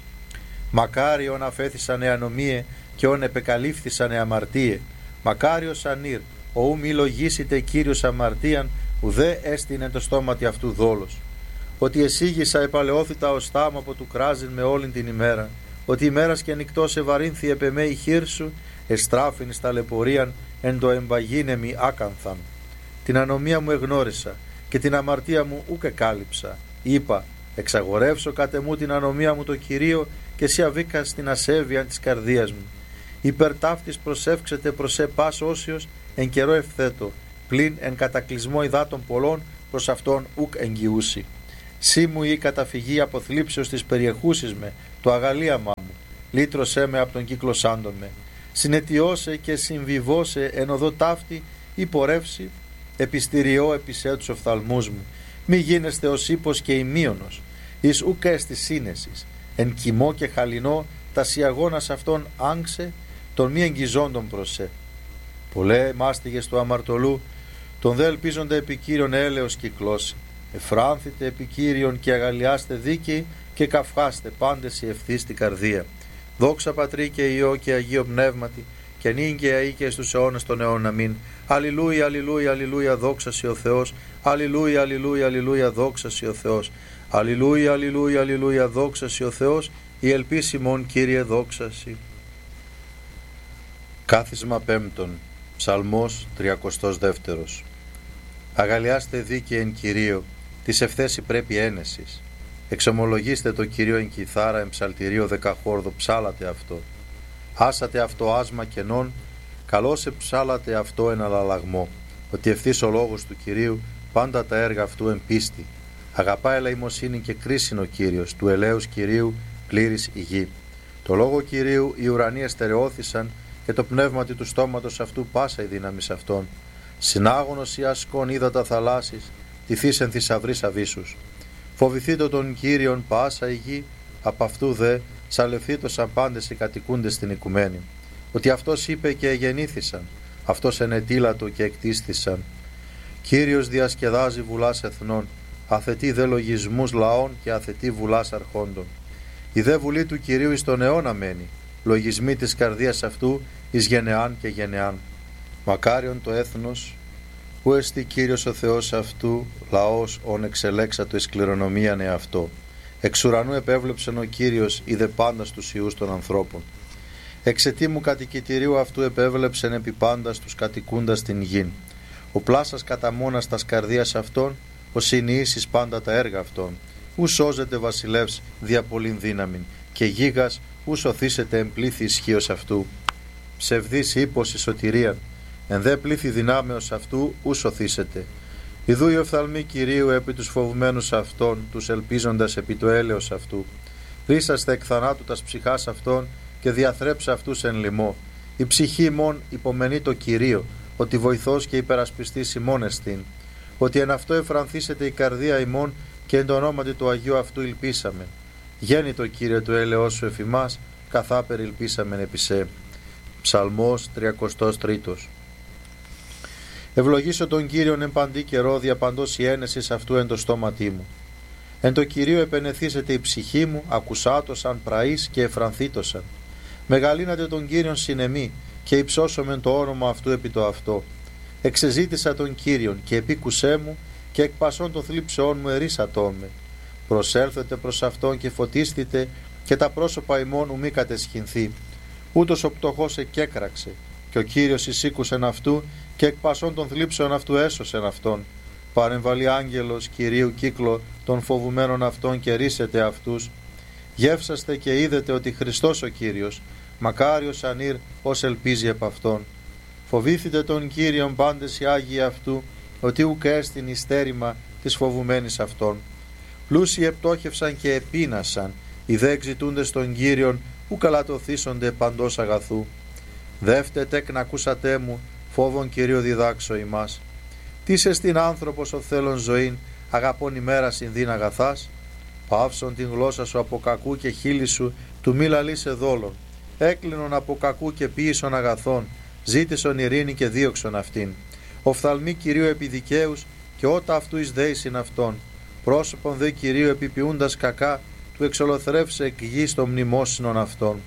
Μακάριον αφέθησαν ανομίε και ον επεκαλύφθησαν αμαρτίε. Μακάριος ανήρ, ο ου μη λογίσετε Κύριος αμαρτίαν, ουδέ έστεινε το στόματι αυτού δόλος. Ότι εσύγησα επαλαιώθητα ως τάμα από του κράζειν με όλην την ημέρα. Ότι ημέρας και νυκτός ευαρύνθη επ' εμέ η χείρ σου, εστράφην στα λεπωρίαν εν το εμπαγίνεμι άκανθαν. Την ανομία μου εγνώρισα και την αμαρτία μου ούκ εκάλυψα. Είπα, εξαγορεύσω κατ' εμού την ανομία μου το Κυρίο, και εσύ αβήκα στην ασέβεια της καρδίας μου. Υπερ ταύτης προσεύξετε προς πας όσιος εν καιρό ευθέτω, πλην εν κατακλυσμό υδάτων πολλών προς αυτόν ούκ εγγυούσι. Σύ μου η καταφυγή από θλίψεως της περιεχούσης με, το αγαλίαμά μου, λύτρωσέ με από τον κύκλο σάντων με. Συνετιώσε και συμβιβώσε εν οδό ταύτη ή πορεύσει, επιστηριώ επισέ τους οφθαλμούς μου. Μη γίνεστε ως ύπος και ημίωνος, εις ουκ έστι σύνεσης, εν κοιμό και χαλινό, τα σιαγώνας αυτών άγξε, των μη εγγυζόντων προσέ. Πολλέ μάστιγες του αμαρτωλού, τον δε ελπίζονται επί Κύριον έλεος κυκλώσει. Εφράνθητε επί Κύριον και αγαλιάστε δίκαιοι και καυχάστε πάντες η ευθύς την καρδία. Δόξα Πατρί και Υιό και Αγίο Πνεύματι, και νυν και αεί και στους αιώνας των αιώνων. Αμήν. Αλληλούια, αλληλούια, αλληλούια, δόξα σοι ο Θεός. Αλληλούια, αλληλούια, αλληλούια, δόξα σοι ο Θεός. Αλληλούια, αλληλούια, αλληλούια, δόξα σοι ο Θεός. Η ελπίς ημών, Κύριε, δόξα σοι. Κάθισμα πέμπτον. Ψαλμός 32. Αγαλιάστε δίκαιοι εν Κυρίω, της ευθέση πρέπει ένεσης. Εξομολογήστε το Κυρίο εν κιθάρα, εν ψαλτηρίο δεκαχόρδο, ψάλατε αυτό. Άσατε αυτό άσμα κενών, καλώς εψάλατε αυτό εν αλλαλαγμό. Ότι ευθύς ο λόγος του Κυρίου, πάντα τα έργα αυτού εν πίστη. Αγαπά ελεημοσύνη και κρίσιν ο Κύριος, του ελέους Κυρίου πλήρης η γη. Το λόγο Κυρίου οι ουρανοί εστερεώθησαν, και το πνεύματι του στόματος αυτού πάσα η δύναμης αυτών. Συνάγωνος ή ασκών ύδατα θαλάσσης, τυθείς εν θησαυρής αβύσσους. Φοβηθείτε τον Κύριον πάσα η γη, απ' αυτού δε σαλευθήτωσαν πάντες οι κατοικούντες στην οικουμένη. Ότι αυτός είπε και εγεννήθησαν, αυτός ενετήλατο και εκτίστησαν. Κύριος διασκεδάζει βουλάς εθνών, αθετεί δε λογισμούς λαών και αθετεί βουλάς αρχόντων. Η δε βουλή του Κυρίου εις τον αιώνα μένει, λογισμοί της καρδίας αυτού εις γενεάν και γενεάν. Μακάριον το έθνος, που εστί Κύριος ο Θεός αυτού, λαός ον εξελέξατο εις κληρονομίαν εαυτό. Εξ ουρανού επέβλεψεν ο Κύριος, είδε πάντα στους ιούς των ανθρώπων. Εξαιτήμου κατοικητηρίου αυτού επέβλεψεν επί πάντα στους κατοικούντας την γην. Ο πλάσας κατά μόνας τας καρδίας αυτών, ο συνειήσεις πάντα τα έργα αυτών. Ου σώζεται βασιλεύς δια πολλήν δύναμην, και γίγας ου σωθήσεται εν πλήθη ισχύος αυτού. Ψευδής ύπος η σωτηρία, εν δε πλήθη δυνάμεως αυτού ου σωθήσεται. Ιδού οι οφθαλμοί Κυρίου επί τους φοβουμένους αυτών, τους ελπίζοντας επί το έλεος αυτού. Ρίσαστε εκ θανάτου τας ψυχάς αυτών και διαθρέψε αυτούς εν λοιμό. Η ψυχή ημών υπομενεί το Κυρίο, ότι βοηθός και υπερασπιστής ημών εστίν. Ότι εν αυτό εφρανθήσεται η καρδία ημών και εν το ονόματι του Αγίου αυτού ελπίσαμε. Γέννητο Κύριε του έλεος σου εφ' ημάς, καθά περιλπίσαμεν επί σε. Ψαλμός 33. Ευλογήσω τον Κύριον εν παντή καιρό, δια παντός η ένεσης αυτού εν το στόματί μου. Εν το Κυρίο επενεθήσεται η ψυχή μου, ακουσάτωσαν πραείς και εφρανθήτωσαν. Μεγαλύνατε τον Κύριον συνεμή και υψώσομεν το όνομα αυτού επί το αυτό. Εξεζήτησα τον Κύριον και επίκουσέ μου και εκ πασών των θλίψεών μου ερίσατόν με. Προσέλθετε προς αυτόν και φωτίστητε και τα πρόσωπα ημών ου μη κατεσχυνθεί. Ούτως ο πτωχός εκέκραξε και ο Κύριος εισήκουσεν αυτού και εκ πασών των θλίψεων αυτού έσωσεν αυτόν. Παρεμβαλεί άγγελος Κυρίου κύκλο των φοβουμένων αυτών και ρίσετε αυτούς. Γεύσαστε και είδετε ότι Χριστός ο Κύριος, μακάριος ανήρ ως ελπίζει επ' αυτόν. Φοβήθητε τον Κύριον πάντες οι Άγιοι αυτού, ότι ουκ έστιν εις στέρημα της φοβουμένης αυτών. Πλούσιοι επτόχευσαν και επίνασαν, οι δε εξητούντες τον Κύριον, ου καλατοθήσονται παντός αγαθού. Δεύτε τέκνα ακούσατε μου, φόβον Κυρίω διδάξω ημάς. Τίς εστιν άνθρωπος ο θέλων ζωήν, αγαπών ημέρα συνδύν αγαθάς. Παύσον την γλώσσα σου από κακού και χείλη σου του μη λαλείσαι δόλων. Έκλεινον από κακού και ποίησον αγαθών, ζήτησον ειρήνη και δίωξον αυτήν. Οφθαλμοί Κυρίου επί δικαίους και ότα αυτού εις δέησιν αυτών. Πρόσωπον δε Κυρίου επιποιούντας κακά, του εξολοθρεύσε εκ γης των μνημόσυνων αυτών.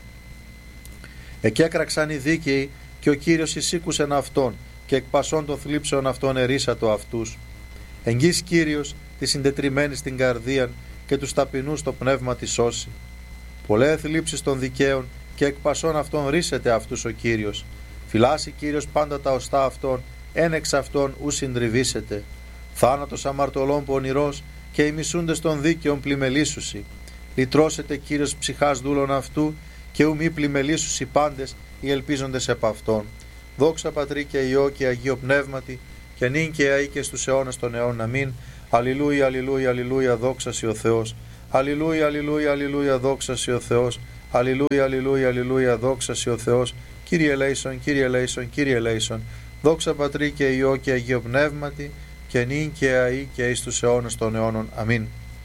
Εκέκραξαν οι δίκαιοι και ο Κύριος εισήκουσεν αυτόν και εκ πασών των θλίψεων αυτών ερίσατο αυτούς. Εγγύς Κύριος τη συντετριμένη στην καρδίαν και τους ταπεινούς το πνεύμα τη σώσει. Πολλέ θλίψεις των δικαίων και εκ πασών αυτών ρίσεται αυτούς ο Κύριος. Φυλάσσει Κύριος πάντα τα οστά αυτών, εν εξ αυτών ου συντριβήσεται. Θάνατος αμαρτωλών πονηρός και οι μισούντες των δίκαιων πλημελήσουσι. Λυτρώσετε Κύριος ψυχάς δούλων αυτού και ου μη πλημελήσουσι πάντες οι ελπίζοντες επ' αυτόν. Δόξα Πατρί και Υιό και Αγίο Πνεύματι και νυν και αεί και στους αιώνας των αιώνων. Αμήν. Αλληλούια, αλληλούια, αλληλούια, δόξα σοι ο Θεός. Αλληλούια, αλληλούια, αλληλούια, δόξα σοι ο Θεός. Αλληλούια, αλληλούια, αλληλούια, δόξα σοι ο Θεός. Κύριε ελέησον, Κύριε ελέησον, Κύριε ελέησον. Δόξα Πατρί και Υιό και Αγίο Πνεύματι και νυν και αεί και εις τους αιώνας των αιώνων. Αμήν.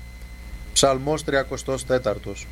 Ψαλμός 34.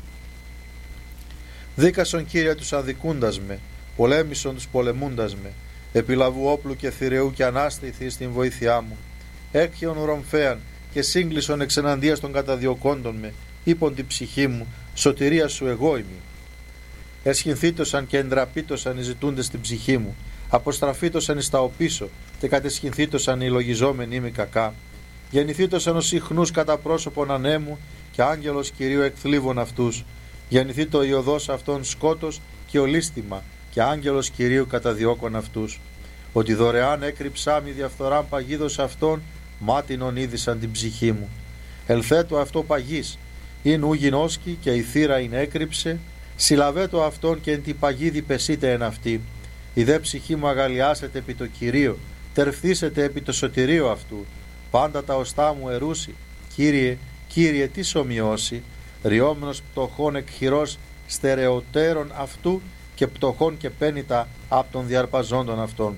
Δίκασον Κύριε τους αδικούντας με, πολέμησον τους πολεμούντας με, επιλαβού όπλου και θηρεού και ανάστηθη στην βοήθειά μου. Έκχιον ρομφέαν και σύγκλισον εξ εναντίας των καταδιωκόντων με, είπον την ψυχή μου, σωτηρία σου εγώ είμαι. Εσχυνθήτωσαν και εντραπήτωσαν οι ζητούντες στην ψυχή μου. Αποστραφήτωσαν εις τα οπίσω και κατεσχυνθήτωσαν οι λογιζόμενοι μη κακά. Γεννηθήτωσαν ως συχνούς κατά πρόσωπον ανέμου και άγγελος Κυρίου εκθλίβων αυτούς. Γεννηθεί το ιωδός αυτών σκότος και ολίσθημα και άγγελος Κυρίου καταδιώκων αυτούς. Ότι δωρεάν έκρυψά μη διαφθοράν παγίδος αυτών, μάτινον είδησαν την ψυχή μου. Ελθέτω αυτό παγής, ειν ου γινώσκει και η θύρα ειν έκρυψε, συλλαβέτω αυτόν και εν τη παγίδη πεσείτε εν αυτή. Η δε ψυχή μου αγαλιάσετε επί το Κυρίο, τερφθήσετε επί το σωτηρίο αυτού. Πάντα τα οστά μου ερούσι, Κύριε, Κύριε, τι σομοιώσει, ριόμενος πτωχών εκχειρός στερεωτέρων αυτού και πτωχών και πένητα απ' των διαρπαζόντων αυτών.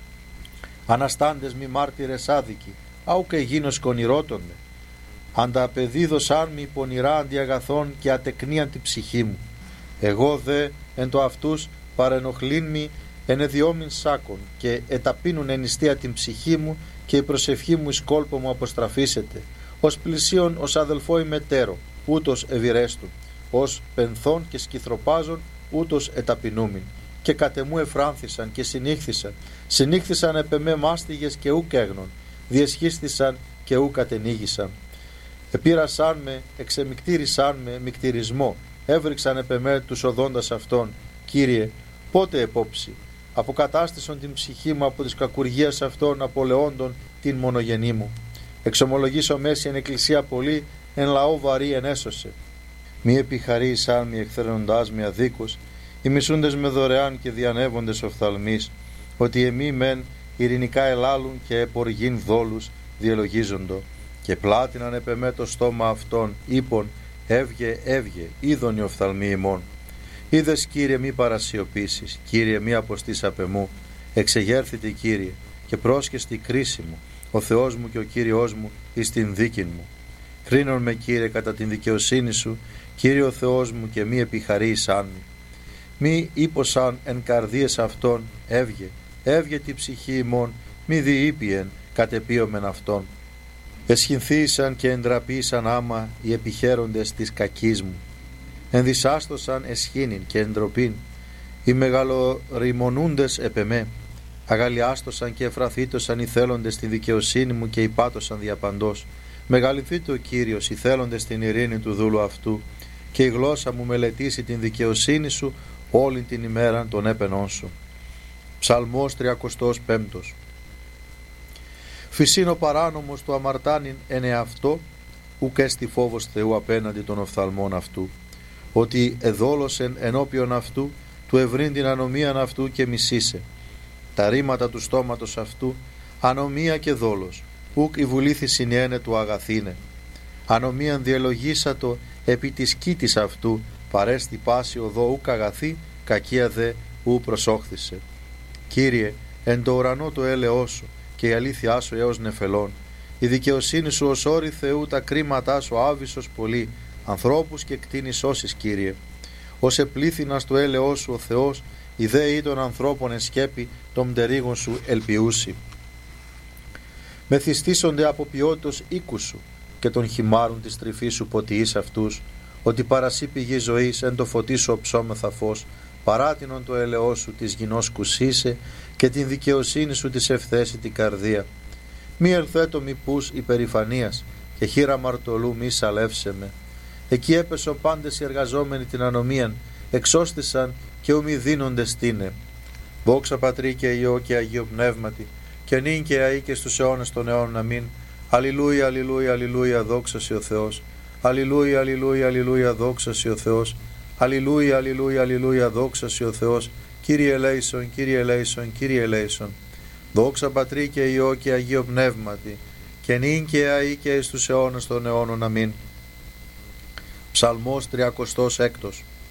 Αναστάντες μη μάρτυρες άδικοι, αου και γίνος κονηρότονε. Ανταπεδίδωσαν μη πονηρά αντιαγαθών και ατεκνίαν τη ψυχή μου. Εγώ δε εν το αυτούς παρενοχλήν μη ενεδιόμην σάκων και εταπίνουν ενιστία την ψυχή μου και η προσευχή μου εις κόλπο μου αποστραφήσεται. Ως πλησίον ως αδελφό ημετέρω, ούτως ευηρέστουν, ως πενθών και σκυθροπάζων, ούτως εταπεινούμην. Και κατεμού εφράνθησαν και συνήχθησαν επεμέ μάστιγες και ου καίγνων, διεσχίστησαν και ου κατενήγησαν. Επήρασαν με, εξεμικτήρισαν με μικτηρισμό, έβριξαν επεμέ τους οδόντας αυτών. Κύριε, πότε επόψη, αποκατάστησον την ψυχή μου από της κακουργίας αυτών απολεόντων την μονογενή μου. Εξομολογήσω μέση εν εκκλησία πολύ, εν λαό βαρύ ενέσωσε. Μη επιχαρήσαν μη εκθρενοντάς με αδίκους, οι μισούντες με δωρεάν και διανεύοντες οφθαλμείς, ότι εμεί μεν ειρηνικά ελάλουν και εποργήν δόλους διελογίζοντο. Και πλάτιναν επεμέ το στόμα αυτών, είπων, έβγε, έβγε, είδον οι οφθαλμοί ημών. Είδες, Κύριε, μη παρασιωπήσεις, Κύριε, μη αποστείς απ' εμού. Εξεγέρθητε, Κύριε, και πρόσχεστη κρίση μου, ο Θεός μου και ο Κύριος μου εις την δίκην μου. Κρίνον με, Κύριε, κατά την δικαιοσύνη σου, Κύριε ο Θεός μου, και μη επιχαρήσαν μη. Μη ύποσαν εν καρδίες αυτών, έβγε, έβγε τη ψυχή ημών, μη διείπιεν κατεπίωμεν αυτών. Εσχυνθήσαν και εντραπήσαν άμα οι επιχαίροντες της κακής μου. Ενδυσάστοσαν εσχήνην και εντροπήν, οι μεγαλοριμονούντες επεμέ. Αγαλιάστοσαν και εφραθήτωσαν οι θέλοντες τη δικαιοσύνη μου και υπάτωσαν διαπαντός. Μεγαλυθείτε ο Κύριος οι θέλοντες την ειρήνη του δούλου αυτού, και η γλώσσα μου μελετήσει την δικαιοσύνη σου όλη την ημέρα των έπαινών σου. Ψαλμός 35. Φυσίν ο παράνομος του αμαρτάνειν εν εαυτό, ουκ έστι φόβος Θεού απέναντι των οφθαλμών αυτού. Ότι εδόλωσεν ενώπιον αυτού, του ευρύν την ανομίαν αυτού και μισήσε. Τα ρήματα του στόματος αυτού, ανομία και δόλος, ουκ η βουλήθη συνιένε του αγαθήνε. Ανομίαν διελογήσατο επί της κήτης αυτού, παρέστη πάση οδό ουκ αγαθή, κακία δε ου προσόχθησε. Κύριε, εν το ουρανό το έλεό σου, και η αλήθειά σου έως νεφελών. Η δικαιοσύνη σου ως όρη Θεού, τα κρίματά σου άβυσσος πολύ, ανθρώπους και κτίνη σώσεις, Κύριε. Ως επλήθυνας του έλεός σου ο Θεός, η δέη των ανθρώπων εσκέπη των μτερίγων σου ελπιούσι. Μεθυστήσονται από ποιότητος οίκου σου και των χυμάρων της τρυφής σου ποτιείς αυτούς, ότι παρασύ πηγή ζωής εν το φωτί σου οψόμεθα φως, παράτινον το έλεός σου της γινός κουσίσε και την δικαιοσύνη σου της ευθέσει την καρδία. Μη ελθέτω μη πούς υπερηφανίας και χείρα μαρτωλού μη σαλεύσε με. Εκεί έπεσον πάντες οι εργαζόμενοι την ανομίαν, εξώστησαν και ου μη δίνονται στήνε. Δόξα Πατρί και Υιό και Αγίο Πνεύματι, και νυν και αεί και στους αιώνες των αιώνων αμήν. Αλληλούια, αλληλούια, αλληλούια, δόξα σοι ο Θεός. Αλληλούια, αλληλούια, αλληλούια, δόξα σοι ο Θεός. Αλληλούια, αλληλούια, αλληλούια, δόξα σοι ο Θεός. Κύριε ελέησον, Κύριε ελέησον, Κύριε ελέησον. Δόξα Πατρί και Υιό και Αγίο Πνεύματι, και νυν και αεί και εις τους αιώνες των αιώνων αμήν. Ψαλμός 36.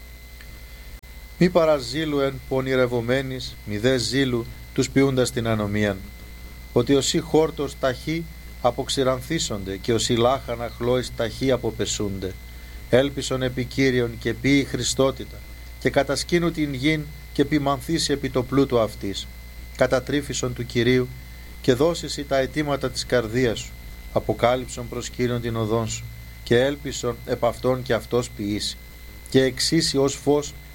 Μη παραζήλου εν πονηρευομένης, μη δε ζήλου τους ποιούντας την ανομίαν. Ότι όσοι χόρτος ταχύ αποξηρανθίσονται και όσοι λάχανα χλώης ταχύ αποπεσούνται. Έλπισον επί Κύριον και ποιη Χριστότητα, και κατασκήνου την γην και ποιμανθήσει επί το πλούτο αυτής. Κατατρίφησον του Κυρίου και δώσεις τα αιτήματα της καρδίας σου. Αποκάλυψον προς Κύριον την οδόν σου και έλπισον επ' αυτόν και αυτός ποιήσει. Και εξήσει ως φως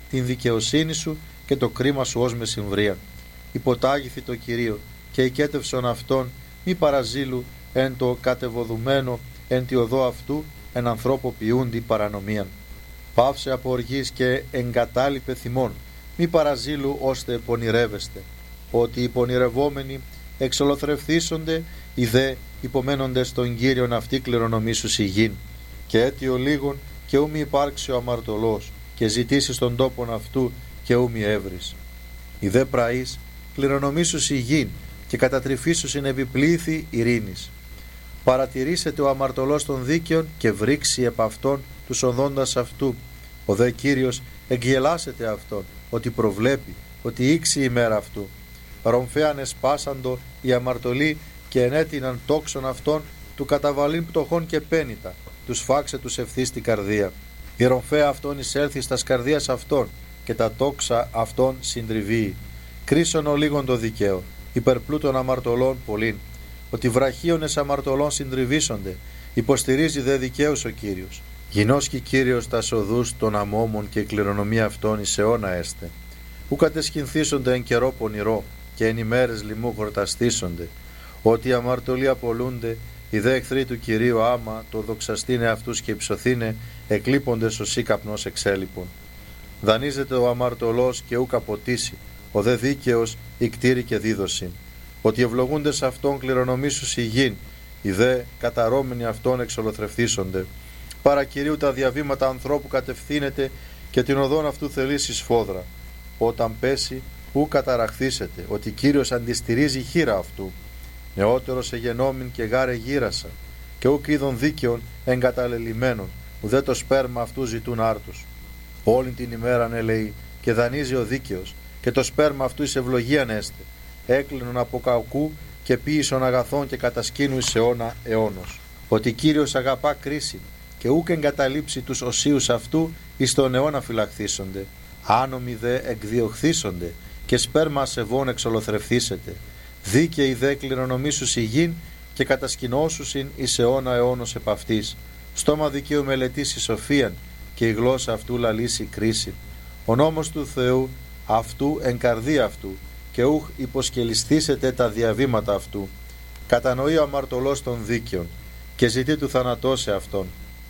την δικαιοσύνη σου και το κρίμα σου ως μεσημβρία. Υποτάγηθη το Κυρίο και οικέτευσον αυτόν μη παραζήλου εν το κατεβοδουμένο εν τη οδό αυτού εν ανθρώπο ποιούντι παρανομίαν. Πάυσε από οργής και εγκατάλειπε θυμών, μη παραζήλου ώστε πονηρεύεστε, ότι οι πονηρευόμενοι εξολοθρευθήσονται, οι δε υπομένοντες τον Κύριον αυτή κληρονομήσους η γην. Και αίτιο λίγον και ου μη υπάρξει ο αμαρτωλός, και ζητήσεις τον τόπον αυτού και ου μη έβρεις. Οι δε πραείς κληρονομήσους η γην, και κατατρυφήσους είναι επιπλήθη ειρήνης. Παρατηρήσετε ο αμαρτωλός των δίκαιων και βρήξει επ' αυτόν τους οδόντας αυτού. Ο δε Κύριος εγγελάσετε αυτόν, ότι προβλέπει, ότι ήξει η μέρα αυτού. Ρομφέαν εσπάσαντο οι αμαρτωλοί και ενέτειναν τόξον αυτών του καταβαλήν πτωχών και πένητα, τους φάξε τους ευθύ στην καρδία. Η ρομφαία αυτών εισέλθει στα καρδίας αυτών και τα τόξα αυτών συντριβεί. Κρίσον ο λίγον το δικαίο, υπερπλούτων αμαρτωλών πολλήν. Ότι βραχίονες αμαρτωλών συντριβήσονται, υποστηρίζει δε δικαίους ο Κύριος. Γινώσκει Κύριος τα οδούς των αμόμων και η κληρονομία αυτών εις αιώνα έστε. Ου κατεσχυνθήσονται εν καιρό πονηρό και εν ημέρες λοιμού χορταστήσονται. Ότι οι αμαρτωλοί απολούνται, οι δε εχθροί του Κυρίου άμα το δοξαστήνε αυτούς και υψωθήνε, εκλείπονται σωσί καπνός εξέλιπων. Δανείζεται ο αμαρτωλός και ου καποτίσει, ο δε δίκαιος ικτήρη και δίδωση. Ότι ευλογούνται αυτόν κληρονομήσους η γην, οι δε καταρώμενοι αυτόν εξολοθρευθήσονται. Παρακυρίου τα διαβήματα ανθρώπου κατευθύνεται και την οδόν αυτού θελήσει σφόδρα. Όταν πέσει, ου καταραχθήσετε, ότι Κύριος αντιστηρίζει χείρα αυτού. Νεότερος εγενόμην και γάρε γύρασα, και ουκ είδων δίκαιων εγκαταλελειμμένων, ουδέ το σπέρμα αυτού ζητούν άρτους. Όλη την ημέραν ελεεί, και δανείζει ο δίκαιος, και το σπέρμα αυτού εις ευλογίαν έστε. Έκλεινον από κακού και ποίησον αγαθών και κατασκήνου εις αιώνα αιώνος. Ότι Κύριος αγαπά κρίση, και ούκ εγκαταλείψει τους οσίους αυτού εις τον αιώνα φυλαχθήσονται. Άνομοι δε εκδιωχθήσονται, και σπέρμα ασεβών εξολοθρευθήσετε. Δίκαιοι δε κληρονομήσους η γην, και κατασκηνώσουσιν εις αιώνα αιώνος επ' αυτής. Στόμα δικαίου μελετήσει σοφίαν, και η γλώσσα αυτού λαλήσει κρίση. Ο νόμος του Θεού αυτού εν καρδία αυτού, και ούχ υποσκελιστήσετε τα διαβήματα αυτού. Κατανοεί ο αμαρτωλός των δίκαιων, και ζητεί του θανατώσε αυτόν.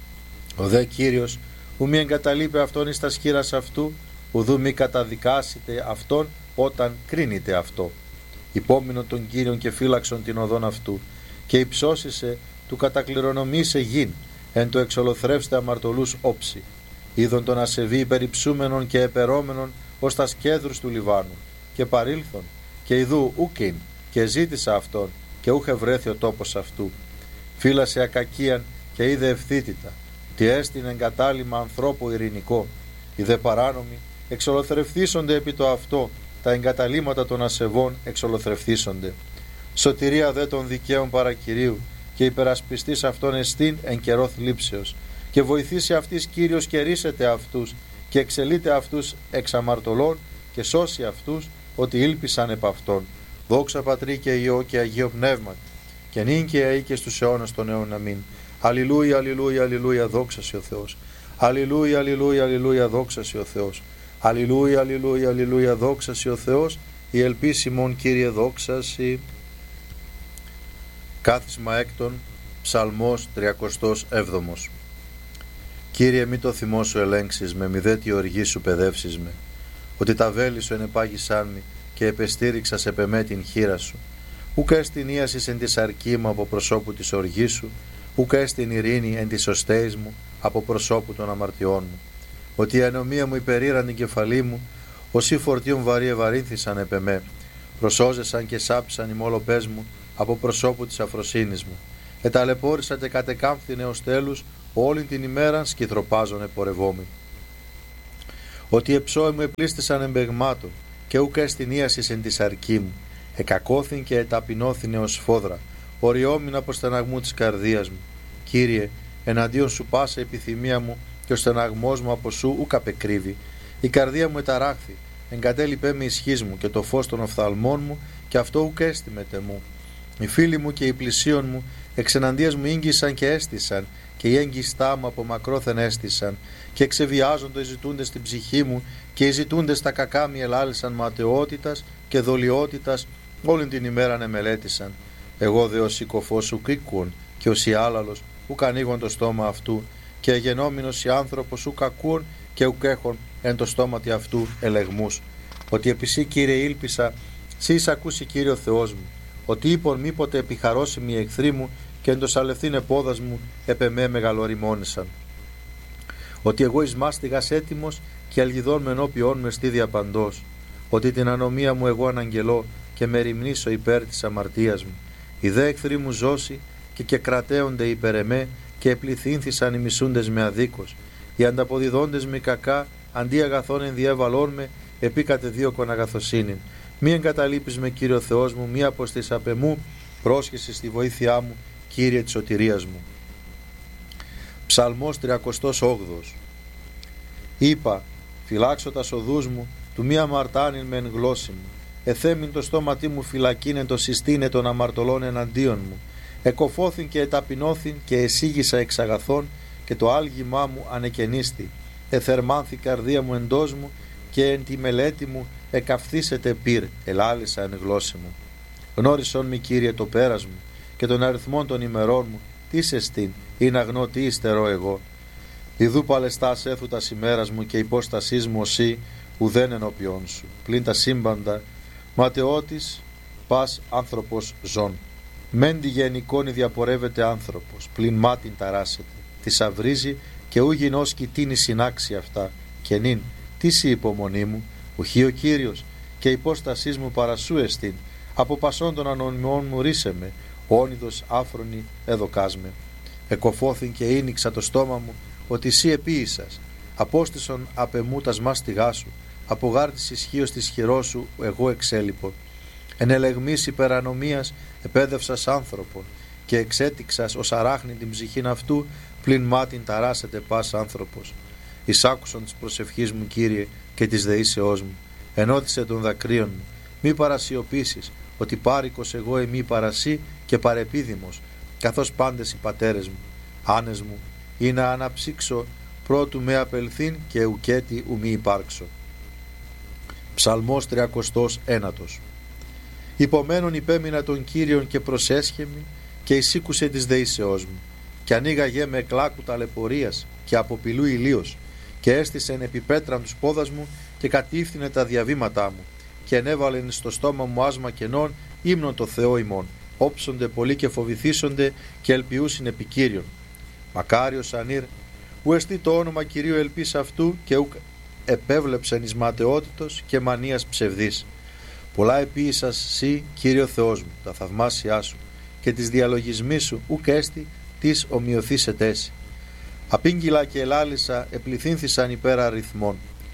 Ο δε Κύριος ου μη εγκαταλείπει αυτόν εις τα σχήρας αυτού, ουδού μη καταδικάσετε αυτόν όταν κρίνεται αυτό. Υπόμεινον τον Κύριον και φύλαξον την οδόν αυτού, και υψώσισε του κατακληρονομήσε γην, εν το εξολοθρεύστε αμαρτωλούς όψη. Είδον τον ασεβή υπερυψούμενον και επερώμενον ως τα σκέδρους του Λιβάνου, και παρήλθον, και ιδού ούκιν, και ζήτησα αυτόν, και ούχε βρέθη ο τόπος αυτού. Φύλασε ακακίαν και είδε ευθύτητα, τι έστεινε εγκατάλημα ανθρώπου ειρηνικό. Οι δε παράνομοι εξολοθρευθήσονται επί το αυτό, τα εγκαταλείμματα των ασεβών εξολοθρευθήσονται. Σωτηρία δε των δικαίων παρακυρίου, και υπερασπιστής αυτών εστίν εν καιρό θλίψεως, και βοηθήσει αυτής Κύριος και ρίσετε αυτούς, και εξελείται αυτούς εξ αμαρτωλών, και σώσει αυτούς ότι ήλπισαν επ' αυτόν. Δόξα Πατρί και Υιό και Αγίο Πνεύματι, και νυν και αεί και στους αιώνας των αιών αμήν. Αλληλούια, αλληλούια, αλληλούια, δόξασι ο Θεός. Αλληλούια, αλληλούια, αλληλούια, δόξασι ο Θεός. Αλληλούια, αλληλούια, αλληλούια, δόξασι ο Θεός. Η ελπίσιμον Κύριε δόξασι. Κάθισμα έκτον, Ψαλμός 37. Κύριε, μη το θυμό σου ελέγξεις με, μη δε τη οργή σου παιδεύσεις με. Ότι τα βέλη σου ενεπάγησάν μη, και επεστήριξα σε πεμέ την χείρα σου. Ούκ έστιν ίασης εν της αρκή μου από προσώπου της οργής σου, ούκ έστιν ειρήνη εν της οστέης μου από προσώπου των αμαρτιών μου. Ότι η ανομία μου υπερήραν την κεφαλή μου, όσοι φορτίων βαρύ ευαρύνθησαν επ' εμέ. Προσώζεσαν και σάψαν οι μόλοπές μου από προσώπου της αφροσύνης μου. Εταλαιπώρησαν και κατεκάμφθηνε ως τέλους, όλη την ημέραν σκυθροπάζον επορευόμοι. Ότι εψώοι μου επλήστησαν εμπεγμάτων, και ούκ έστιν ίασης εν της αρκή μου. Εκακώθην και εταπεινώθηνε ως φόδρα, οριόμην από στεναγμού της καρδίας μου. Κύριε, εναντίον σου πάσα επιθυμία μου, και ο στεναγμός μου από σου ούκ απεκρύβει. Η καρδία μου εταράχθη, εγκατέλειπέ με ισχύς μου, και το φως των οφθαλμών μου, και αυτό ούκ έστιμεται μου. Οι φίλοι μου και οι πλησίον μου εξεναντίας μου ήγγισαν και έστησαν, και οι έγκυστά μου από μακρόθεν έστησαν, και εξεβιάζοντο οι ζητούντες την ψυχή μου, και οι ζητούντες τα κακά μη ελάλησαν ματαιότητας και δολιότητας, όλη την ημέραν εμελέτησαν. Εγώ δε ο σηκωφός ουκ ήκουον, και ο σιάλαλος ουκ ανοίγον το στόμα αυτού, και εγενόμενος η άνθρωπος ουκ ακούον, και ουκ έχων εν το στόματι αυτού ελεγμούς. Ότι επισή, Κύριε, ήλπισα, σύ εις ακούσει, Κύριο Θεός μου, ότι είπον μήποτε επιχαρώσιμοι οι εχθροί μου, και εν το σαλευθύν επόδας μου επ' εμέ μεγαλοριμόνησαν. Ότι εγώ εις μάστιγας έτοιμος, και αλγιδών με ενώπιόν με στη διαπαντός. Ότι την ανομία μου εγώ αναγγελώ, και με ρημνήσω υπέρ της αμαρτίας μου. Οι δε εχθροί μου ζώσει, και κρατέονται υπέρ εμέ, και επληθύνθησαν οι μισούντες με αδίκως. Οι ανταποδιδόντες με κακά, αντί αγαθών ενδιέβαλών με, επί κατεδίωκον αγαθοσύνην. Μη εγκαταλείπεις με, Κύριο Θεός μου, μη αποστείς απ' εμού, πρόσχεσαι στη βοήθειά μου, Κύριε της σωτηρίας μου. Ψαλμός 38. Είπα, φυλάξω τα οδούς μου, του μη αμαρτάνειν μεν γλώσσι μου. Εθέμην το στόματί μου φυλακίνεν το συστήνε των αμαρτωλών εναντίον μου. Εκοφώθην και εταπεινώθην και εσύγησα εξ αγαθών, και το άλγημά μου ανεκαινίστη. Εθερμάνθη καρδία μου εντός μου, και εν τη μελέτη μου εκαυθήσετε πυρ, ελάλησα εν γλώσση μου. Γνώρισον μη, Κύριε, το πέρας μου, και τον αριθμόν των ημερών μου, τι εστίν, ή να γνώ τι υστερώ εγώ. Ιδού παλαιστάς έθου τας ημέρας μου, και υπόστασής μου οσί, ουδέν ενώπιόν σου. Πλην τα σύμπαντα, ματαιώτης, πας άνθρωπος ζών. Μεν τη γενικόνη διαπορεύεται άνθρωπος, πλην μάτιν ταράσεται. Τη αυρίζει, και ου γινός κοιτίνει συνάξει αυτά. Και νυν, τι ση υπομονή μου, ουχή ο Κύριος, και υπόστασής μου παρασού εστίν. Από πασών των ανωνυμών μου ρίσε με, όνειδος άφρονη εδοκάς με. Εκοφώθην και ίνιξα το στόμα μου, ότι σύ επίησας. Απόστησον απ' εμού τας μάστιγά σου, από γάρτης ισχύος της χειρός σου εγώ εξέλιπον. Εν ελεγμής υπερανομίας επέδευσας άνθρωπον, και εξέτηξας ως αράχνη την ψυχήν αυτού, πλην μάτιν ταράσεται πας άνθρωπος. Εισάκουσον της προσευχής μου, Κύριε, και της δεήσεώς μου. Ενώθησε των δακρύων μου. Μη παρασιωπήσεις, ότι πάρικος εγώ εμεί παρασύ και παρεπίδημος, καθώς πάντες οι πατέρες μου. Άνες μου, ή να αναψύξω πρώτου με απελθύν, και ουκέτι ου μη υπάρξω. Ψαλμός 39. Υπομένων υπέμεινα τον Κύριον, και προσέσχεμη, και εισήκουσε της δεήσεώς μου. Και ανοίγαγε με κλάκου ταλαιπωρίας, και αποπηλού ηλίος, και έστησεν επί πέτραν τους πόδας μου, και κατήφθηνε τα διαβήματά μου, και ενέβαλεν στο στόμα μου άσμα κενών, ύμνον το Θεό ημών. Όψονται πολλοί και φοβηθήσονται, και ελπιούσιν επί Κύριον. Μακάριος ανήρ, ου εστί το όνομα Κυρίου ελπίς αυτού, και ουκ επέβλεψεν εις ματαιότητος και μανίας ψευδής. Πολλά επίησας σύ, Κύριο Θεός μου, τα θαυμάσια σου, και της διαλογισμής σου ουκ έστι της ομοιωθήσετες. Απήγγυλα και ελάλησα επληθύνθησαν υπέρ αριθμών.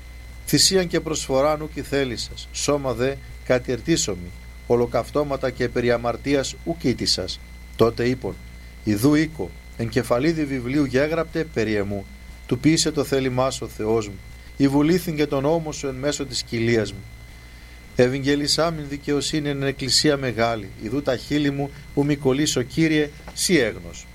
Θυσίαν και προσφοράν ουκ ηθέλησας, σώμα δε κατηρτήσομη, ολοκαυτώματα και περί αμαρτίας ουκ ήτησας. Τότε είπον, ιδού οίκο, εν κεφαλίδι βιβλίου γέγραπτε περί εμού, του ποιήσε το θέλημά σου ο Θεός μου, η βουλήθην και τον νόμο σου εν μέσω της κοιλίας μου. Ευαγγελισάμιν δικαιοσύνη εν εκκλησία μεγάλη, ιδού τα χείλη μου ου μη κολλήσω, Κύριε, σύ έγνος.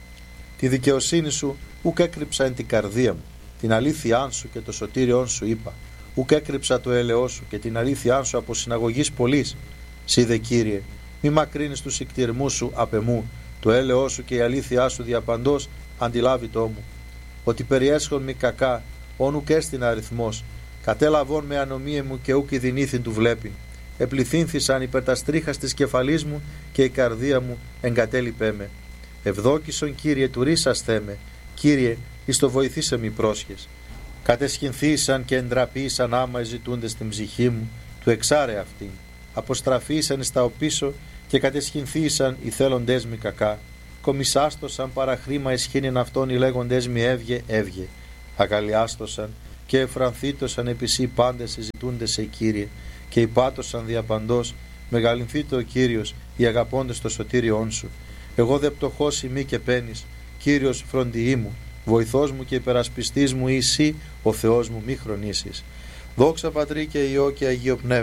Τη δικαιοσύνη σου ουκ έκρυψα εν την καρδία μου, την αλήθειά σου και το σωτήριόν σου είπα, ουκ έκρυψα το έλεό σου και την αλήθειά σου από συναγωγής πολλής. Σύ δε, Κύριε, μη μακρύνεις τους ικτυρμούς σου απ' εμού, το έλεό σου και η αλήθειά σου διαπαντός αντιλάβει το μου. Ότι περιέσχον μη κακά, όν ουκ έστιν αριθμός, κατέλαβον με ανομία μου και ουκ ειδηνήθην του βλέπειν. Επληθύνθησαν υπέρ τα στρίχας της κεφαλής μου, και η καρδία μου εγκατέλειπέ με. Ευδόκησον, Κύριε, του ρίσας θέμε, Κύριε, εις το βοηθήσε μη πρόσχες. Κατεσχυνθήσαν και εντραπήσαν άμα ζητούνται στην ψυχή μου, του εξάρε αυτήν. Αποστραφήσαν στα οπίσω και κατεσχυνθήσαν οι θέλοντές μη κακά. Κομισάστοσαν παραχρήμα εσχήνην αυτών οι λέγοντές μη έβγε, έβγε. Αγαλιάστοσαν και εφρανθήτωσαν επισή πάντες συζητούνται σε, Κύριε, και υπάτωσαν διαπαντός, μεγαλυνθείτε ο Κύριος, οι αγαπώντες το σωτήριόν σου. Εγώ δε πτωχός ημί και πένης, Κύριος φροντιή μου, βοηθός μου και υπερασπιστής μου, εσύ ο Θεός μου, μη χρονίσεις. Δόξα Πατρί και Υιό και Αγίο Πνεύμα,